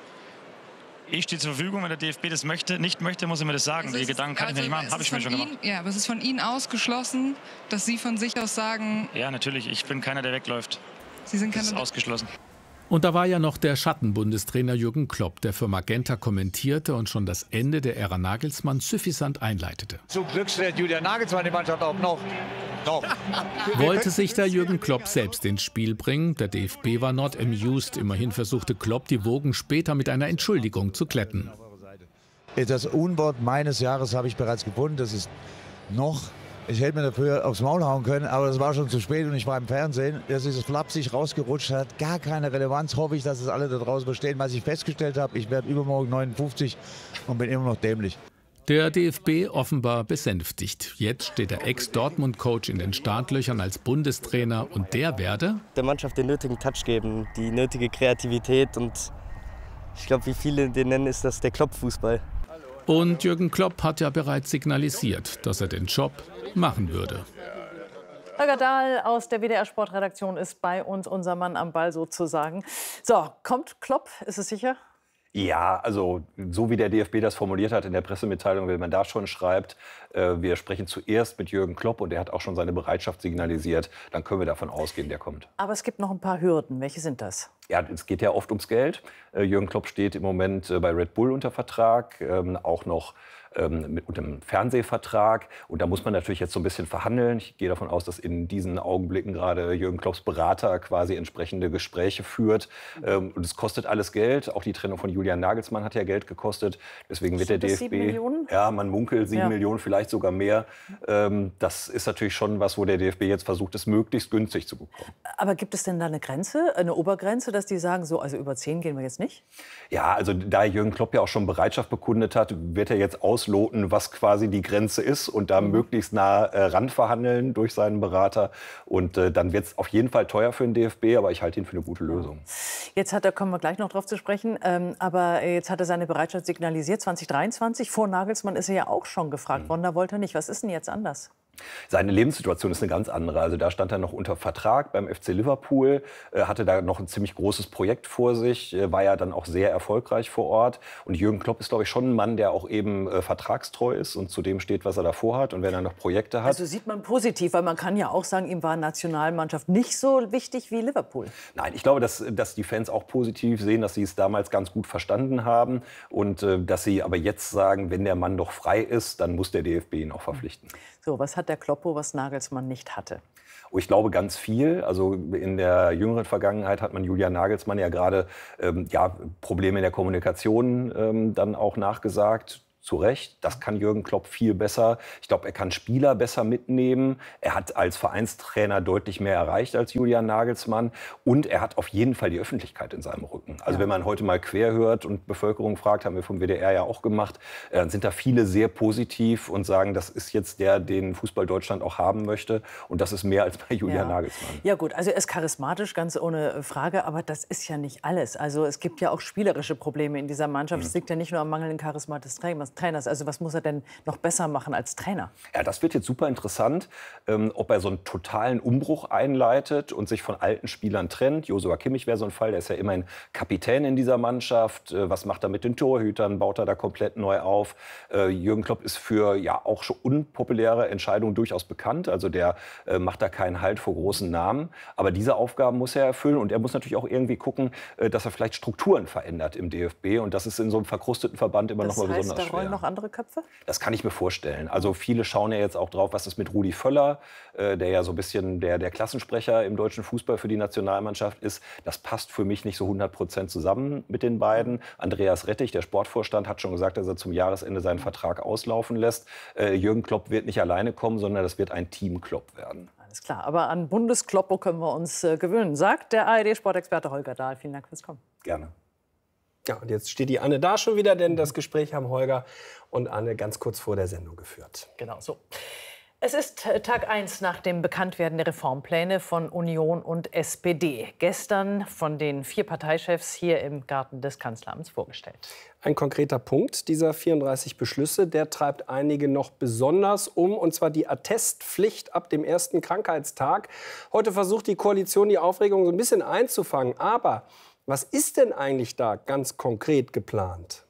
Ich stehe zur Verfügung, wenn der D F B das möchte, nicht möchte, muss er mir das sagen. Also die Gedanken kann also, ich mir nicht machen, habe ich mir schon Ihnen, gemacht. Ja, aber es ist von Ihnen ausgeschlossen, dass Sie von sich aus sagen... Ja, natürlich, ich bin keiner, der wegläuft. Sie sind das ist ausgeschlossen. Und da war ja noch der Schattenbundestrainer Jürgen Klopp, der für Magenta kommentierte und schon das Ende der Ära Nagelsmann suffisant einleitete. Zum Glück stellt Julian Nagelsmann die Mannschaft auch noch. noch. Wollte sich der Jürgen Klopp selbst ins Spiel bringen? Der D F B war not amused. Immerhin versuchte Klopp, die Wogen später mit einer Entschuldigung zu glätten. Das Unwort meines Jahres habe ich bereits gefunden. Das ist noch... Ich hätte mir dafür aufs Maul hauen können, aber das war schon zu spät und ich war im Fernsehen. Dass dieses flapsig rausgerutscht hat, gar keine Relevanz. Hoffe ich, dass es alle da draußen verstehen. Was ich festgestellt habe, ich werde übermorgen neunundfünfzig und bin immer noch dämlich. Der D F B offenbar besänftigt. Jetzt steht der Ex-Dortmund-Coach in den Startlöchern als Bundestrainer und der werde der Mannschaft den nötigen Touch geben, die nötige Kreativität und ich glaube, wie viele den nennen, ist das der Klopp-Fußball. Und Jürgen Klopp hat ja bereits signalisiert, dass er den Job machen würde. Holger Dahl aus der W D R-Sportredaktion ist bei uns, unser Mann am Ball sozusagen. So, kommt Klopp, ist es sicher? Ja, also so wie der D F B das formuliert hat in der Pressemitteilung, wenn man da schon schreibt, äh, wir sprechen zuerst mit Jürgen Klopp und er hat auch schon seine Bereitschaft signalisiert, dann können wir davon ausgehen, der kommt. Aber es gibt noch ein paar Hürden. Welche sind das? Ja, es geht ja oft ums Geld. Äh, Jürgen Klopp steht im Moment äh, bei Red Bull unter Vertrag, ähm, auch noch ähm, mit unter einem Fernsehvertrag. Und da muss man natürlich jetzt so ein bisschen verhandeln. Ich gehe davon aus, dass in diesen Augenblicken gerade Jürgen Klopps Berater quasi entsprechende Gespräche führt. Ähm, und es kostet alles Geld. Auch die Trennung von Julian Nagelsmann hat ja Geld gekostet. Deswegen wird der D F B... sieben Millionen? Ja, man munkelt sieben Ja. Millionen, vielleicht sogar mehr. Ähm, das ist natürlich schon was, wo der D F B jetzt versucht, es möglichst günstig zu bekommen. Aber gibt es denn da eine Grenze, eine Obergrenze, dass die sagen, so, also über zehn gehen wir jetzt nicht? Ja, also da Jürgen Klopp ja auch schon Bereitschaft bekundet hat, wird er jetzt ausloten, was quasi die Grenze ist und da mhm. möglichst nah äh, ranverhandeln durch seinen Berater. Und äh, dann wird es auf jeden Fall teuer für den D F B, aber ich halte ihn für eine gute Lösung. Jetzt hat er, kommen wir gleich noch drauf zu sprechen, ähm, aber jetzt hat er seine Bereitschaft signalisiert, zwanzig dreiundzwanzig. Vor Nagelsmann ist er ja auch schon gefragt mhm. worden, da wollte er nicht. Was ist denn jetzt anders? Seine Lebenssituation ist eine ganz andere. Also da stand er noch unter Vertrag beim F C Liverpool, äh, hatte da noch ein ziemlich großes Projekt vor sich, äh, war ja dann auch sehr erfolgreich vor Ort. Und Jürgen Klopp ist, glaube ich, schon ein Mann, der auch eben äh, vertragstreu ist und zu dem steht, was er davor hat. Und wenn er noch Projekte hat. Also sieht man positiv, weil man kann ja auch sagen, ihm war Nationalmannschaft nicht so wichtig wie Liverpool. Nein, ich glaube, dass, dass die Fans auch positiv sehen, dass sie es damals ganz gut verstanden haben. Und äh, dass sie aber jetzt sagen, wenn der Mann doch frei ist, dann muss der D F B ihn auch verpflichten. So, was hat der Kloppo, was Nagelsmann nicht hatte? Oh, ich glaube ganz viel. Also in der jüngeren Vergangenheit hat man Julian Nagelsmann ja gerade ähm, ja, Probleme in der Kommunikation ähm, dann auch nachgesagt. Zu Recht, das kann Jürgen Klopp viel besser. Ich glaube, er kann Spieler besser mitnehmen. Er hat als Vereinstrainer deutlich mehr erreicht als Julian Nagelsmann. Und er hat auf jeden Fall die Öffentlichkeit in seinem Rücken. Also ja. wenn man heute mal quer hört und Bevölkerung fragt, haben wir vom W D R ja auch gemacht, dann sind da viele sehr positiv und sagen, das ist jetzt der, den Fußball Deutschland auch haben möchte. Und das ist mehr als bei Julian ja. Nagelsmann. Ja gut, also er ist charismatisch, ganz ohne Frage. Aber das ist ja nicht alles. Also es gibt ja auch spielerische Probleme in dieser Mannschaft. Es mhm. liegt ja nicht nur am mangelnden Charisma des Trainers. Trainers. Also was muss er denn noch besser machen als Trainer? Ja, das wird jetzt super interessant, ähm, ob er so einen totalen Umbruch einleitet und sich von alten Spielern trennt. Joshua Kimmich wäre so ein Fall, der ist ja immerhin Kapitän in dieser Mannschaft. Äh, was macht er mit den Torhütern? Baut er da komplett neu auf? Äh, Jürgen Klopp ist für ja auch schon unpopuläre Entscheidungen durchaus bekannt. Also der äh, macht da keinen Halt vor großen Namen. Aber diese Aufgaben muss er erfüllen und er muss natürlich auch irgendwie gucken, äh, dass er vielleicht Strukturen verändert im D F B. Und das ist in so einem verkrusteten Verband immer das noch mal heißt, besonders da rollen schwer. Noch andere Köpfe? Das kann ich mir vorstellen. Also viele schauen ja jetzt auch drauf, was ist mit Rudi Völler, äh, der ja so ein bisschen der, der Klassensprecher im deutschen Fußball für die Nationalmannschaft ist. Das passt für mich nicht so hundert Prozent zusammen mit den beiden. Andreas Rettich, der Sportvorstand, hat schon gesagt, dass er zum Jahresende seinen Vertrag auslaufen lässt. Äh, Jürgen Klopp wird nicht alleine kommen, sondern das wird ein Team Klopp werden. Alles klar, aber an Bundeskloppo können wir uns äh, gewöhnen, sagt der A R D-Sportexperte Holger Dahl. Vielen Dank fürs Kommen. Gerne. Ja, und jetzt steht die Anne da schon wieder, denn das Gespräch haben Holger und Anne ganz kurz vor der Sendung geführt. Genau so. Es ist Tag eins nach dem Bekanntwerden der Reformpläne von Union und S P D. Gestern von den vier Parteichefs hier im Garten des Kanzleramts vorgestellt. Ein konkreter Punkt dieser vierunddreißig Beschlüsse, der treibt einige noch besonders um, und zwar die Attestpflicht ab dem ersten Krankheitstag. Heute versucht die Koalition, die Aufregung so ein bisschen einzufangen. Aber was ist denn eigentlich da ganz konkret geplant?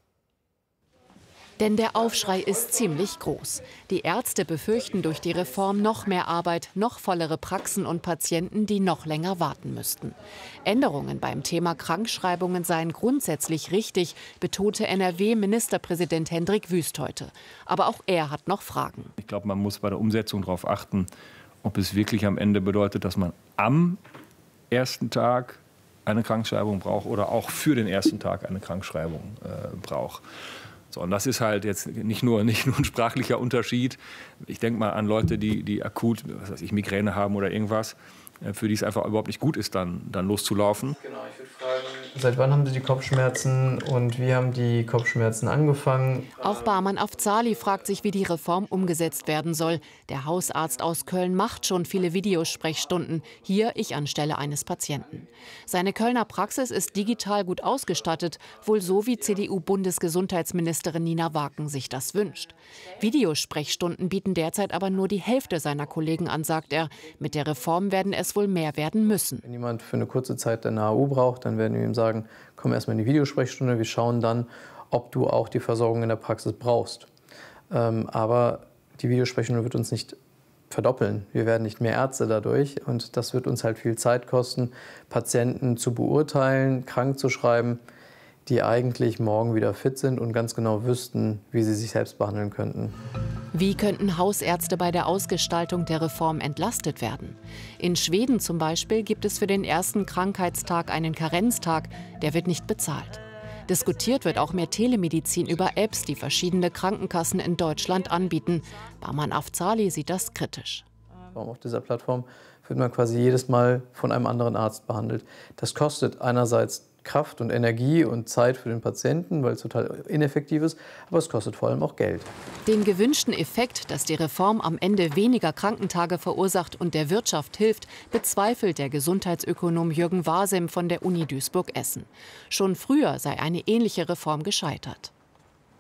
Denn der Aufschrei ist ziemlich groß. Die Ärzte befürchten durch die Reform noch mehr Arbeit, noch vollere Praxen und Patienten, die noch länger warten müssten. Änderungen beim Thema Krankschreibungen seien grundsätzlich richtig, betonte N R W-Ministerpräsident Hendrik Wüst heute. Aber auch er hat noch Fragen. Ich glaube, man muss bei der Umsetzung darauf achten, ob es wirklich am Ende bedeutet, dass man am ersten Tag eine Krankschreibung braucht oder auch für den ersten Tag eine Krankschreibung äh, braucht. So, und das ist halt jetzt nicht nur, nicht nur ein sprachlicher Unterschied. Ich denke mal an Leute, die, die akut, was weiß ich, Migräne haben oder irgendwas, für die es einfach überhaupt nicht gut ist, dann, dann loszulaufen. Genau, ich würde fragen, seit wann haben Sie die Kopfschmerzen und wie haben die Kopfschmerzen angefangen? Auch Barman Afzali fragt sich, wie die Reform umgesetzt werden soll. Der Hausarzt aus Köln macht schon viele Videosprechstunden. Hier ich anstelle eines Patienten. Seine Kölner Praxis ist digital gut ausgestattet, wohl so wie C D U-Bundesgesundheitsministerin Nina Waken sich das wünscht. Videosprechstunden bieten derzeit aber nur die Hälfte seiner Kollegen an, sagt er. Mit der Reform werden es wohl mehr werden müssen. Wenn jemand für eine kurze Zeit eine H U braucht, dann werden wir ihm sagen, komm erstmal in die Videosprechstunde, wir schauen dann, ob du auch die Versorgung in der Praxis brauchst. Ähm, aber die Videosprechstunde wird uns nicht verdoppeln. Wir werden nicht mehr Ärzte dadurch und das wird uns halt viel Zeit kosten, Patienten zu beurteilen, krank zu schreiben, die eigentlich morgen wieder fit sind und ganz genau wüssten, wie sie sich selbst behandeln könnten. Wie könnten Hausärzte bei der Ausgestaltung der Reform entlastet werden? In Schweden zum Beispiel gibt es für den ersten Krankheitstag einen Karenztag, der wird nicht bezahlt. Diskutiert wird auch mehr Telemedizin über Apps, die verschiedene Krankenkassen in Deutschland anbieten. Barman Afzali sieht das kritisch. Auf dieser Plattform wird man quasi jedes Mal von einem anderen Arzt behandelt. Das kostet einerseits Kraft und Energie und Zeit für den Patienten, weil es total ineffektiv ist, aber es kostet vor allem auch Geld. Den gewünschten Effekt, dass die Reform am Ende weniger Krankentage verursacht und der Wirtschaft hilft, bezweifelt der Gesundheitsökonom Jürgen Wasem von der Uni Duisburg-Essen. Schon früher sei eine ähnliche Reform gescheitert.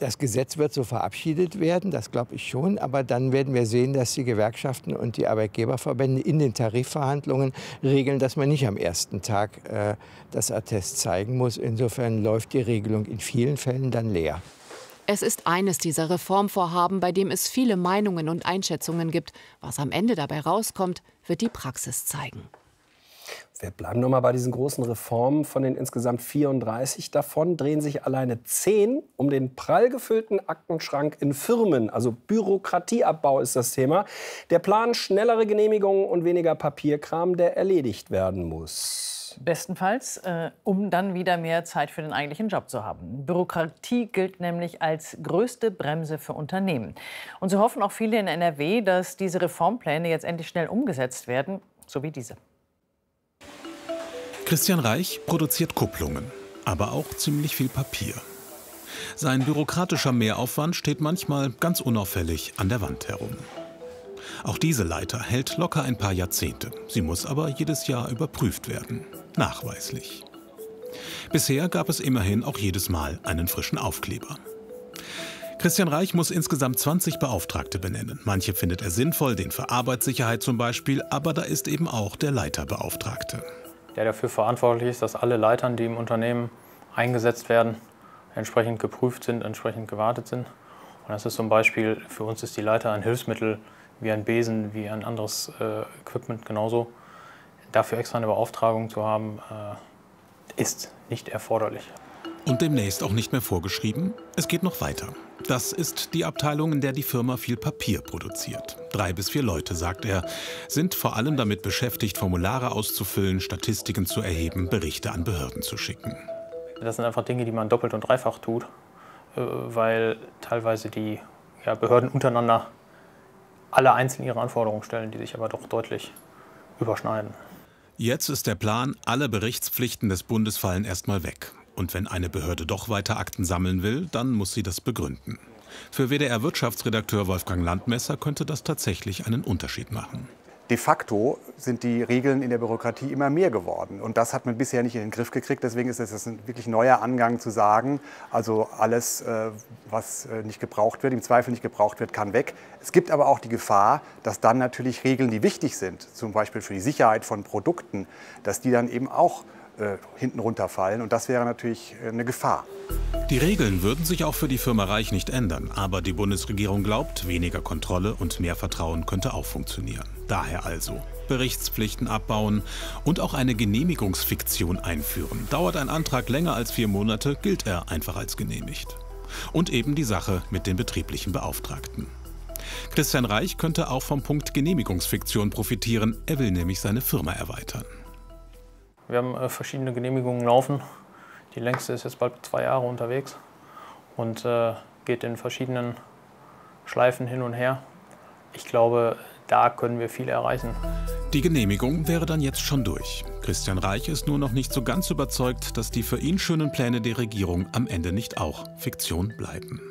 Das Gesetz wird so verabschiedet werden, das glaube ich schon. Aber dann werden wir sehen, dass die Gewerkschaften und die Arbeitgeberverbände in den Tarifverhandlungen regeln, dass man nicht am ersten Tag äh, das Attest zeigen muss. Insofern läuft die Regelung in vielen Fällen dann leer. Es ist eines dieser Reformvorhaben, bei dem es viele Meinungen und Einschätzungen gibt. Was am Ende dabei rauskommt, wird die Praxis zeigen. Wir bleiben noch mal bei diesen großen Reformen. Von den insgesamt vierunddreißig davon drehen sich alleine zehn um den prall gefüllten Aktenschrank in Firmen. Also Bürokratieabbau ist das Thema. Der Plan, schnellere Genehmigungen und weniger Papierkram, der erledigt werden muss. Bestenfalls, äh, um dann wieder mehr Zeit für den eigentlichen Job zu haben. Bürokratie gilt nämlich als größte Bremse für Unternehmen. Und so hoffen auch viele in N R W, dass diese Reformpläne jetzt endlich schnell umgesetzt werden, so wie diese. Christian Reich produziert Kupplungen, aber auch ziemlich viel Papier. Sein bürokratischer Mehraufwand steht manchmal ganz unauffällig an der Wand herum. Auch diese Leiter hält locker ein paar Jahrzehnte. Sie muss aber jedes Jahr überprüft werden, nachweislich. Bisher gab es immerhin auch jedes Mal einen frischen Aufkleber. Christian Reich muss insgesamt zwanzig Beauftragte benennen. Manche findet er sinnvoll, den für Arbeitssicherheit zum Beispiel, aber da ist eben auch der Leiterbeauftragte. Der dafür verantwortlich ist, dass alle Leitern, die im Unternehmen eingesetzt werden, entsprechend geprüft sind, entsprechend gewartet sind. Und das ist zum Beispiel, für uns ist die Leiter ein Hilfsmittel, wie ein Besen, wie ein anderes äh, Equipment genauso. Dafür extra eine Beauftragung zu haben, äh, ist nicht erforderlich. Und demnächst auch nicht mehr vorgeschrieben? Es geht noch weiter. Das ist die Abteilung, in der die Firma viel Papier produziert. Drei bis vier Leute, sagt er, sind vor allem damit beschäftigt, Formulare auszufüllen, Statistiken zu erheben, Berichte an Behörden zu schicken. Das sind einfach Dinge, die man doppelt und dreifach tut, weil teilweise die ja, Behörden untereinander alle einzeln ihre Anforderungen stellen, die sich aber doch deutlich überschneiden. Jetzt ist der Plan, alle Berichtspflichten des Bundes fallen erstmal weg. Und wenn eine Behörde doch weiter Akten sammeln will, dann muss sie das begründen. Für W D R-Wirtschaftsredakteur Wolfgang Landmesser könnte das tatsächlich einen Unterschied machen. De facto sind die Regeln in der Bürokratie immer mehr geworden. Und das hat man bisher nicht in den Griff gekriegt. Deswegen ist es ein wirklich neuer Angang zu sagen, also alles, was nicht gebraucht wird, im Zweifel nicht gebraucht wird, kann weg. Es gibt aber auch die Gefahr, dass dann natürlich Regeln, die wichtig sind, zum Beispiel für die Sicherheit von Produkten, dass die dann eben auch äh, hinten runterfallen. Und das wäre natürlich eine Gefahr. Die Regeln würden sich auch für die Firma Reich nicht ändern. Aber die Bundesregierung glaubt, weniger Kontrolle und mehr Vertrauen könnte auch funktionieren. Daher also Berichtspflichten abbauen und auch eine Genehmigungsfiktion einführen. Dauert ein Antrag länger als vier Monate, gilt er einfach als genehmigt. Und eben die Sache mit den betrieblichen Beauftragten. Christian Reich könnte auch vom Punkt Genehmigungsfiktion profitieren. Er will nämlich seine Firma erweitern. Wir haben äh, verschiedene Genehmigungen laufen. Die längste ist jetzt bald zwei Jahre unterwegs und äh, geht in verschiedenen Schleifen hin und her. Ich glaube, da können wir viel erreichen. Die Genehmigung wäre dann jetzt schon durch. Christian Reich ist nur noch nicht so ganz überzeugt, dass die für ihn schönen Pläne der Regierung am Ende nicht auch Fiktion bleiben.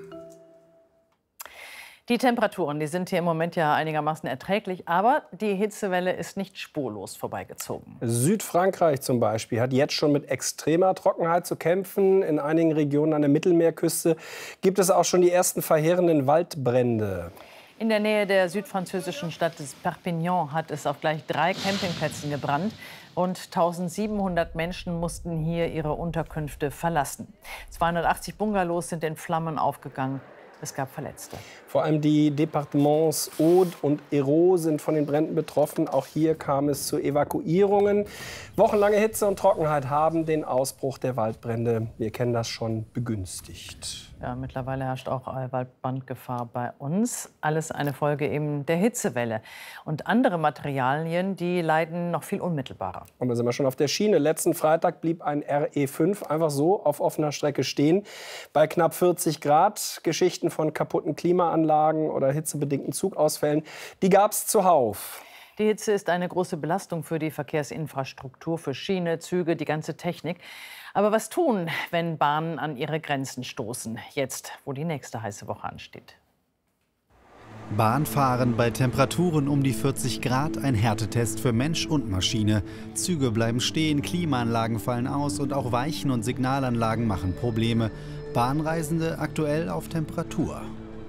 Die Temperaturen, die sind hier im Moment ja einigermaßen erträglich, aber die Hitzewelle ist nicht spurlos vorbeigezogen. Südfrankreich zum Beispiel hat jetzt schon mit extremer Trockenheit zu kämpfen. In einigen Regionen an der Mittelmeerküste gibt es auch schon die ersten verheerenden Waldbrände. In der Nähe der südfranzösischen Stadt Perpignan hat es auf gleich drei Campingplätzen gebrannt. Rund eintausendsiebenhundert Menschen mussten hier ihre Unterkünfte verlassen. zweihundertachtzig Bungalows sind in Flammen aufgegangen. Es gab Verletzte. Vor allem die Departements Aude und Hérault sind von den Bränden betroffen. Auch hier kam es zu Evakuierungen. Wochenlange Hitze und Trockenheit haben den Ausbruch der Waldbrände, wir kennen das schon, begünstigt. Ja, mittlerweile herrscht auch Waldbrandgefahr bei uns. Alles eine Folge eben der Hitzewelle. Und andere Materialien, die leiden noch viel unmittelbarer. Und da sind wir schon auf der Schiene. Letzten Freitag blieb ein R E fünf einfach so auf offener Strecke stehen. Bei knapp vierzig Grad. Geschichten von kaputten Klimaanlagen oder hitzebedingten Zugausfällen, die gab es zuhauf. Die Hitze ist eine große Belastung für die Verkehrsinfrastruktur, für Schiene, Züge, die ganze Technik. Aber was tun, wenn Bahnen an ihre Grenzen stoßen? Jetzt, wo die nächste heiße Woche ansteht. Bahnfahren bei Temperaturen um die vierzig Grad, ein Härtetest für Mensch und Maschine. Züge bleiben stehen, Klimaanlagen fallen aus und auch Weichen- und Signalanlagen machen Probleme. Bahnreisende aktuell auf Temperatur.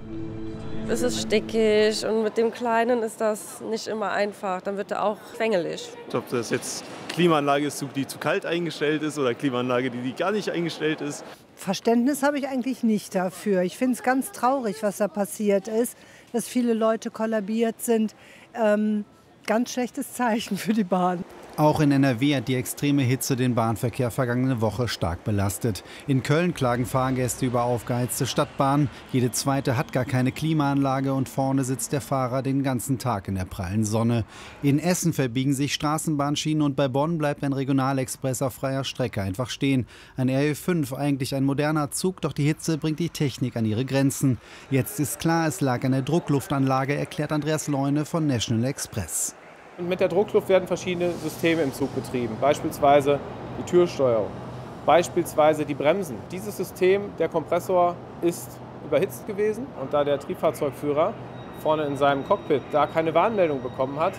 Es ist stickig und mit dem Kleinen ist das nicht immer einfach. Dann wird er auch quengelig. Ob das jetzt Klimaanlage ist, die zu kalt eingestellt ist oder Klimaanlage, die, die gar nicht eingestellt ist. Verständnis habe ich eigentlich nicht dafür. Ich finde es ganz traurig, was da passiert ist, dass viele Leute kollabiert sind. Ähm, ganz schlechtes Zeichen für die Bahn. Auch in N R W hat die extreme Hitze den Bahnverkehr vergangene Woche stark belastet. In Köln klagen Fahrgäste über aufgeheizte Stadtbahnen. Jede zweite hat gar keine Klimaanlage und vorne sitzt der Fahrer den ganzen Tag in der prallen Sonne. In Essen verbiegen sich Straßenbahnschienen und bei Bonn bleibt ein Regionalexpress auf freier Strecke einfach stehen. Ein R Ö fünf, eigentlich ein moderner Zug, doch die Hitze bringt die Technik an ihre Grenzen. Jetzt ist klar, es lag an der Druckluftanlage, erklärt Andreas Leune von National Express. Und mit der Druckluft werden verschiedene Systeme im Zug betrieben, beispielsweise die Türsteuerung, beispielsweise die Bremsen. Dieses System, der Kompressor, ist überhitzt gewesen und da der Triebfahrzeugführer vorne in seinem Cockpit da keine Warnmeldung bekommen hat,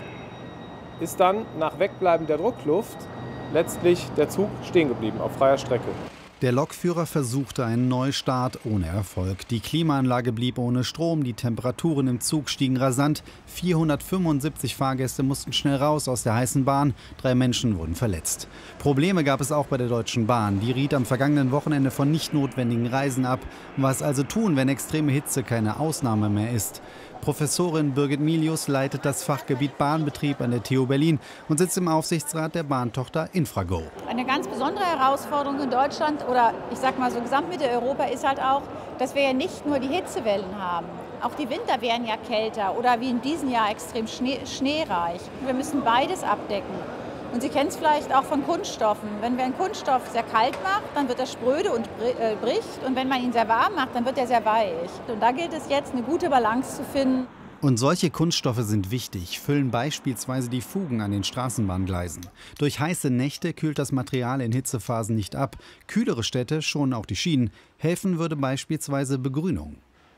ist dann nach Wegbleiben der Druckluft letztlich der Zug stehen geblieben auf freier Strecke. Der Lokführer versuchte einen Neustart ohne Erfolg. Die Klimaanlage blieb ohne Strom, die Temperaturen im Zug stiegen rasant. vierhundertfünfundsiebzig Fahrgäste mussten schnell raus aus der heißen Bahn. Drei Menschen wurden verletzt. Probleme gab es auch bei der Deutschen Bahn. Die riet am vergangenen Wochenende von nicht notwendigen Reisen ab. Was also tun, wenn extreme Hitze keine Ausnahme mehr ist? Professorin Birgit Milius leitet das Fachgebiet Bahnbetrieb an der T U Berlin und sitzt im Aufsichtsrat der Bahntochter Infrago. Eine ganz besondere Herausforderung in Deutschland oder ich sag mal so Gesamtmitteleuropa ist halt auch, dass wir ja nicht nur die Hitzewellen haben. Auch die Winter werden ja kälter oder wie in diesem Jahr extrem Schnee, schneereich. Wir müssen beides abdecken. Und Sie kennen es vielleicht auch von Kunststoffen. Wenn wir einen Kunststoff sehr kalt macht, dann wird er spröde und bricht. Und wenn man ihn sehr warm macht, dann wird er sehr weich. Und da gilt es jetzt, eine gute Balance zu finden. Und solche Kunststoffe sind wichtig, füllen beispielsweise die Fugen an den Straßenbahngleisen. Durch heiße Nächte kühlt das Material in Hitzephasen nicht ab. Kühlere Städte schonen auch die Schienen. Helfen würde beispielsweise Begrünung.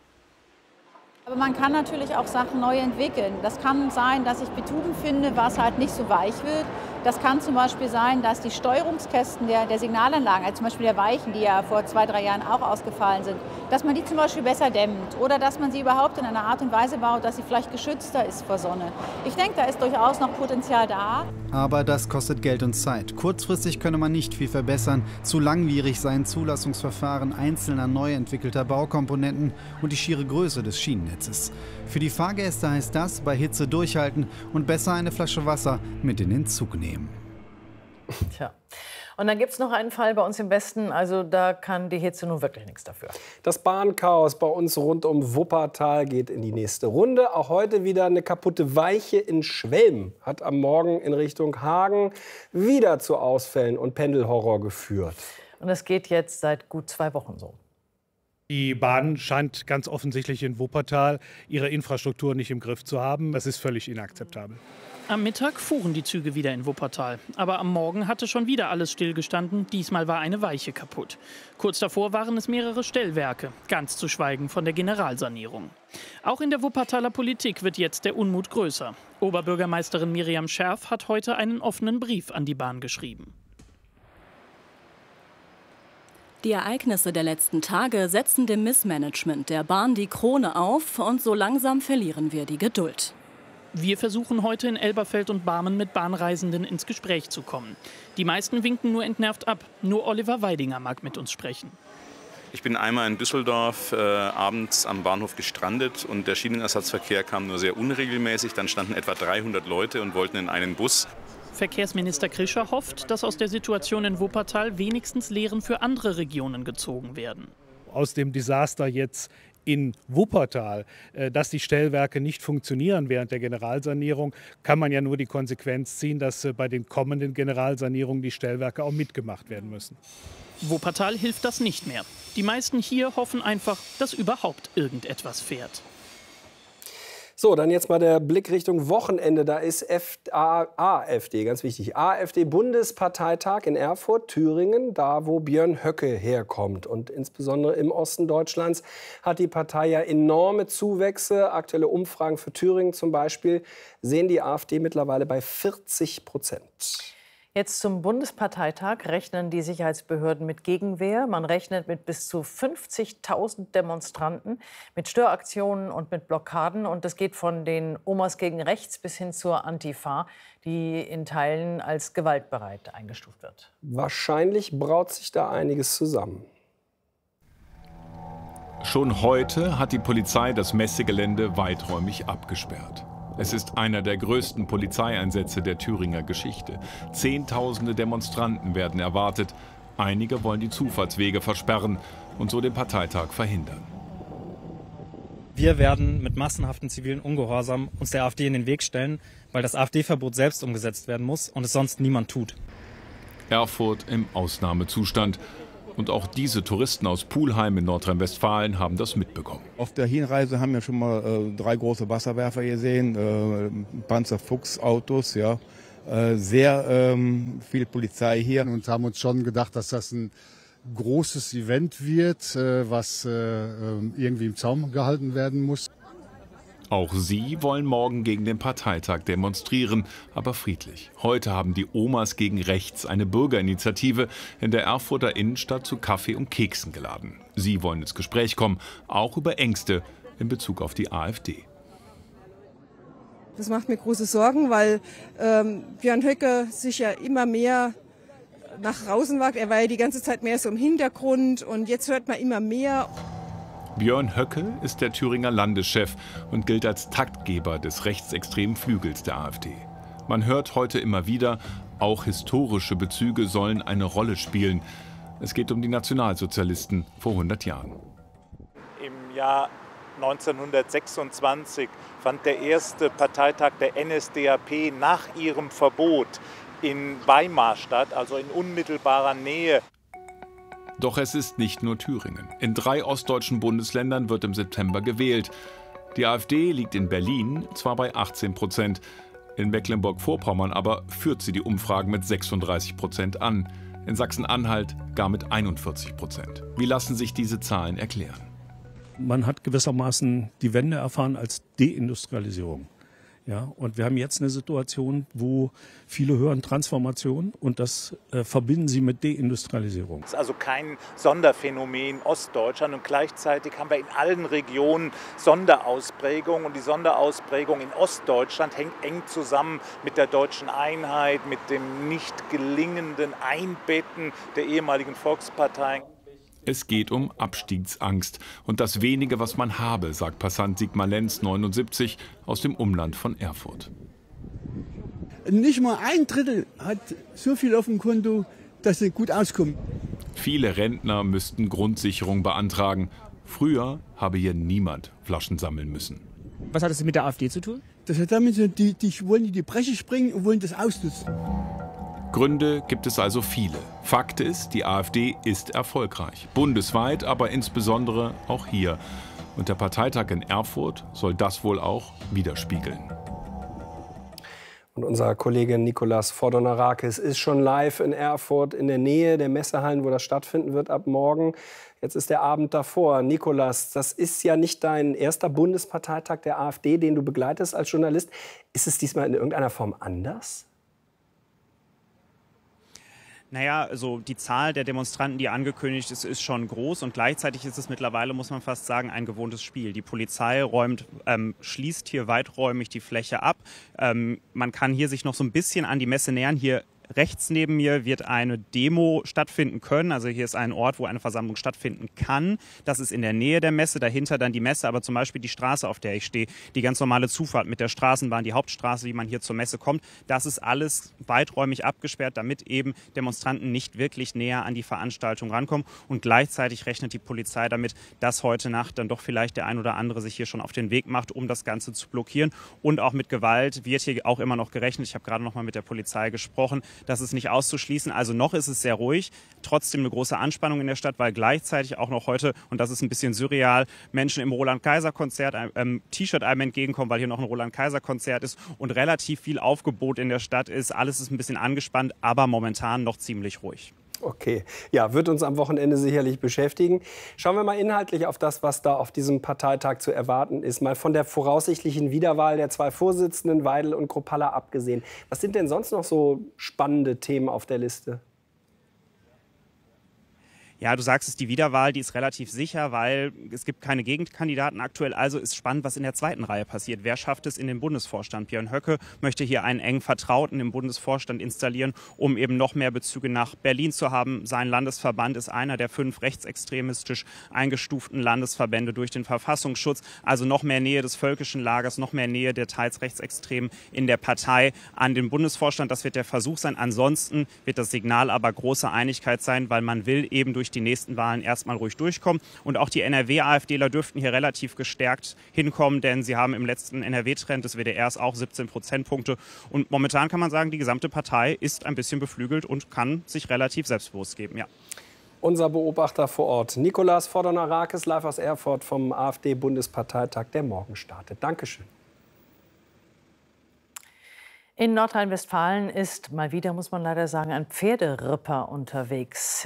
Aber man kann natürlich auch Sachen neu entwickeln. Das kann sein, dass ich Bitumen finde, was halt nicht so weich wird. Das kann zum Beispiel sein, dass die Steuerungskästen der, der Signalanlagen, also zum Beispiel der Weichen, die ja vor zwei, drei Jahren auch ausgefallen sind, dass man die zum Beispiel besser dämmt oder dass man sie überhaupt in einer Art und Weise baut, dass sie vielleicht geschützter ist vor Sonne. Ich denke, da ist durchaus noch Potenzial da. Aber das kostet Geld und Zeit. Kurzfristig könne man nicht viel verbessern. Zu langwierig seien Zulassungsverfahren einzelner neu entwickelter Baukomponenten und die schiere Größe des Schienennetzes. Für die Fahrgäste heißt das, bei Hitze durchhalten und besser eine Flasche Wasser mit in den Zug nehmen. Tja. Und dann gibt es noch einen Fall bei uns im Westen, also da kann die Hitze nun wirklich nichts dafür. Das Bahnchaos bei uns rund um Wuppertal geht in die nächste Runde. Auch heute wieder eine kaputte Weiche in Schwelm hat am Morgen in Richtung Hagen wieder zu Ausfällen und Pendelhorror geführt. Und das geht jetzt seit gut zwei Wochen so. Die Bahn scheint ganz offensichtlich in Wuppertal ihre Infrastruktur nicht im Griff zu haben. Das ist völlig inakzeptabel. Am Mittag fuhren die Züge wieder in Wuppertal. Aber am Morgen hatte schon wieder alles stillgestanden. Diesmal war eine Weiche kaputt. Kurz davor waren es mehrere Stellwerke, ganz zu schweigen von der Generalsanierung. Auch in der Wuppertaler Politik wird jetzt der Unmut größer. Oberbürgermeisterin Miriam Scherf hat heute einen offenen Brief an die Bahn geschrieben. Die Ereignisse der letzten Tage setzen dem Missmanagement der Bahn die Krone auf und so langsam verlieren wir die Geduld. Wir versuchen heute in Elberfeld und Barmen mit Bahnreisenden ins Gespräch zu kommen. Die meisten winken nur entnervt ab. Nur Oliver Weidinger mag mit uns sprechen. Ich bin einmal in Düsseldorf äh, abends am Bahnhof gestrandet und der Schienenersatzverkehr kam nur sehr unregelmäßig. Dann standen etwa dreihundert Leute und wollten in einen Bus. Verkehrsminister Krischer hofft, dass aus der Situation in Wuppertal wenigstens Lehren für andere Regionen gezogen werden. Aus dem Desaster jetzt in Wuppertal, dass die Stellwerke nicht funktionieren während der Generalsanierung, kann man ja nur die Konsequenz ziehen, dass bei den kommenden Generalsanierungen die Stellwerke auch mitgemacht werden müssen. Wuppertal hilft das nicht mehr. Die meisten hier hoffen einfach, dass überhaupt irgendetwas fährt. So, dann jetzt mal der Blick Richtung Wochenende. Da ist F A AfD, ganz wichtig, AfD-Bundesparteitag in Erfurt, Thüringen, da wo Björn Höcke herkommt. Und insbesondere im Osten Deutschlands hat die Partei ja enorme Zuwächse. Aktuelle Umfragen für Thüringen zum Beispiel sehen die AfD mittlerweile bei vierzig Prozent. Jetzt zum Bundesparteitag rechnen die Sicherheitsbehörden mit Gegenwehr. Man rechnet mit bis zu fünfzigtausend Demonstranten, mit Störaktionen und mit Blockaden. Und das geht von den Omas gegen rechts bis hin zur Antifa, die in Teilen als gewaltbereit eingestuft wird. Wahrscheinlich braut sich da einiges zusammen. Schon heute hat die Polizei das Messegelände weiträumig abgesperrt. Es ist einer der größten Polizeieinsätze der Thüringer Geschichte. Zehntausende Demonstranten werden erwartet. Einige wollen die Zufahrtswege versperren und so den Parteitag verhindern. Wir werden mit massenhaften zivilen Ungehorsam uns der AfD in den Weg stellen, weil das AfD-Verbot selbst umgesetzt werden muss und es sonst niemand tut. Erfurt im Ausnahmezustand. Und auch diese Touristen aus Pulheim in Nordrhein-Westfalen haben das mitbekommen. Auf der Hinreise haben wir schon mal äh, drei große Wasserwerfer gesehen, äh, Panzerfuchs-Autos, ja. Äh, sehr ähm, viel Polizei hier. Und haben uns schon gedacht, dass das ein großes Event wird, äh, was äh, irgendwie im Zaum gehalten werden muss. Auch sie wollen morgen gegen den Parteitag demonstrieren, aber friedlich. Heute haben die Omas gegen rechts eine Bürgerinitiative in der Erfurter Innenstadt zu Kaffee und Keksen geladen. Sie wollen ins Gespräch kommen, auch über Ängste in Bezug auf die AfD. Das macht mir große Sorgen, weil ähm, Björn Höcke sich ja immer mehr nach draußen wagt. Er war ja die ganze Zeit mehr so im Hintergrund und jetzt hört man immer mehr. Björn Höcke ist der Thüringer Landeschef und gilt als Taktgeber des rechtsextremen Flügels der AfD. Man hört heute immer wieder, auch historische Bezüge sollen eine Rolle spielen. Es geht um die Nationalsozialisten vor hundert Jahren. Im Jahr neunzehnhundertsechsundzwanzig fand der erste Parteitag der N S D A P nach ihrem Verbot in Weimar statt, also in unmittelbarer Nähe. Doch es ist nicht nur Thüringen. In drei ostdeutschen Bundesländern wird im September gewählt. Die AfD liegt in Berlin zwar bei achtzehn Prozent, in Mecklenburg-Vorpommern aber führt sie die Umfragen mit sechsunddreißig Prozent an. In Sachsen-Anhalt gar mit einundvierzig Prozent. Wie lassen sich diese Zahlen erklären? Man hat gewissermaßen die Wende erfahren als Deindustrialisierung. Ja, und wir haben jetzt eine Situation, wo viele hören Transformation und das äh, verbinden sie mit Deindustrialisierung. Das ist also kein Sonderphänomen Ostdeutschland und gleichzeitig haben wir in allen Regionen Sonderausprägungen und die Sonderausprägung in Ostdeutschland hängt eng zusammen mit der deutschen Einheit, mit dem nicht gelingenden Einbetten der ehemaligen Volksparteien. Es geht um Abstiegsangst und das Wenige, was man habe, sagt Passant Sigmar Lenz, neunundsiebzig, aus dem Umland von Erfurt. Nicht mal ein Drittel hat so viel auf dem Konto, dass sie gut auskommen. Viele Rentner müssten Grundsicherung beantragen. Früher habe hier niemand Flaschen sammeln müssen. Was hat das mit der AfD zu tun? Das hat damit so, die, die wollen in die Bresche springen und wollen das ausnutzen. Gründe gibt es also viele. Fakt ist, die AfD ist erfolgreich. Bundesweit, aber insbesondere auch hier. Und der Parteitag in Erfurt soll das wohl auch widerspiegeln. Und unser Kollege Nicolas Fordonarakis ist schon live in Erfurt, in der Nähe der Messehallen, wo das stattfinden wird ab morgen. Jetzt ist der Abend davor. Nicolas, das ist ja nicht dein erster Bundesparteitag der AfD, den du begleitest als Journalist. Ist es diesmal in irgendeiner Form anders? Naja, also die Zahl der Demonstranten, die angekündigt ist, ist schon groß und gleichzeitig ist es mittlerweile, muss man fast sagen, ein gewohntes Spiel. Die Polizei räumt, ähm, schließt hier weiträumig die Fläche ab. Ähm, man kann hier sich noch so ein bisschen an die Messe nähern. Hier rechts neben mir wird eine Demo stattfinden können. Also hier ist ein Ort, wo eine Versammlung stattfinden kann. Das ist in der Nähe der Messe, dahinter dann die Messe, aber zum Beispiel die Straße, auf der ich stehe, die ganz normale Zufahrt mit der Straßenbahn, die Hauptstraße, wie man hier zur Messe kommt, das ist alles weiträumig abgesperrt, damit eben Demonstranten nicht wirklich näher an die Veranstaltung rankommen. Und gleichzeitig rechnet die Polizei damit, dass heute Nacht dann doch vielleicht der ein oder andere sich hier schon auf den Weg macht, um das Ganze zu blockieren. Und auch mit Gewalt wird hier auch immer noch gerechnet. Ich habe gerade noch mal mit der Polizei gesprochen. Das ist nicht auszuschließen. Also noch ist es sehr ruhig. Trotzdem eine große Anspannung in der Stadt, weil gleichzeitig auch noch heute, und das ist ein bisschen surreal, Menschen im Roland-Kaiser-Konzert ähm, T-Shirt einem entgegenkommen, weil hier noch ein Roland-Kaiser-Konzert ist und relativ viel Aufgebot in der Stadt ist. Alles ist ein bisschen angespannt, aber momentan noch ziemlich ruhig. Okay, ja, wird uns am Wochenende sicherlich beschäftigen. Schauen wir mal inhaltlich auf das, was da auf diesem Parteitag zu erwarten ist. Mal von der voraussichtlichen Wiederwahl der zwei Vorsitzenden, Weidel und Kruppalla, abgesehen. Was sind denn sonst noch so spannende Themen auf der Liste? Ja, du sagst es, die Wiederwahl, die ist relativ sicher, weil es gibt keine Gegenkandidaten aktuell. Also ist spannend, was in der zweiten Reihe passiert. Wer schafft es in den Bundesvorstand? Björn Höcke möchte hier einen engen Vertrauten im Bundesvorstand installieren, um eben noch mehr Bezüge nach Berlin zu haben. Sein Landesverband ist einer der fünf rechtsextremistisch eingestuften Landesverbände durch den Verfassungsschutz. Also noch mehr Nähe des völkischen Lagers, noch mehr Nähe der teils Rechtsextremen in der Partei an den Bundesvorstand. Das wird der Versuch sein. Ansonsten wird das Signal aber große Einigkeit sein, weil man will eben durch die nächsten Wahlen erstmal ruhig durchkommen. Und auch die N R W-AfDler dürften hier relativ gestärkt hinkommen, denn sie haben im letzten N R W-Trend des W D Rs auch siebzehn Prozentpunkte. Und momentan kann man sagen, die gesamte Partei ist ein bisschen beflügelt und kann sich relativ selbstbewusst geben. Ja. Unser Beobachter vor Ort, Nikolaus Fordonarakis, live aus Erfurt vom AfD-Bundesparteitag, der morgen startet. Dankeschön. In Nordrhein-Westfalen ist mal wieder, muss man leider sagen, ein Pferderipper unterwegs.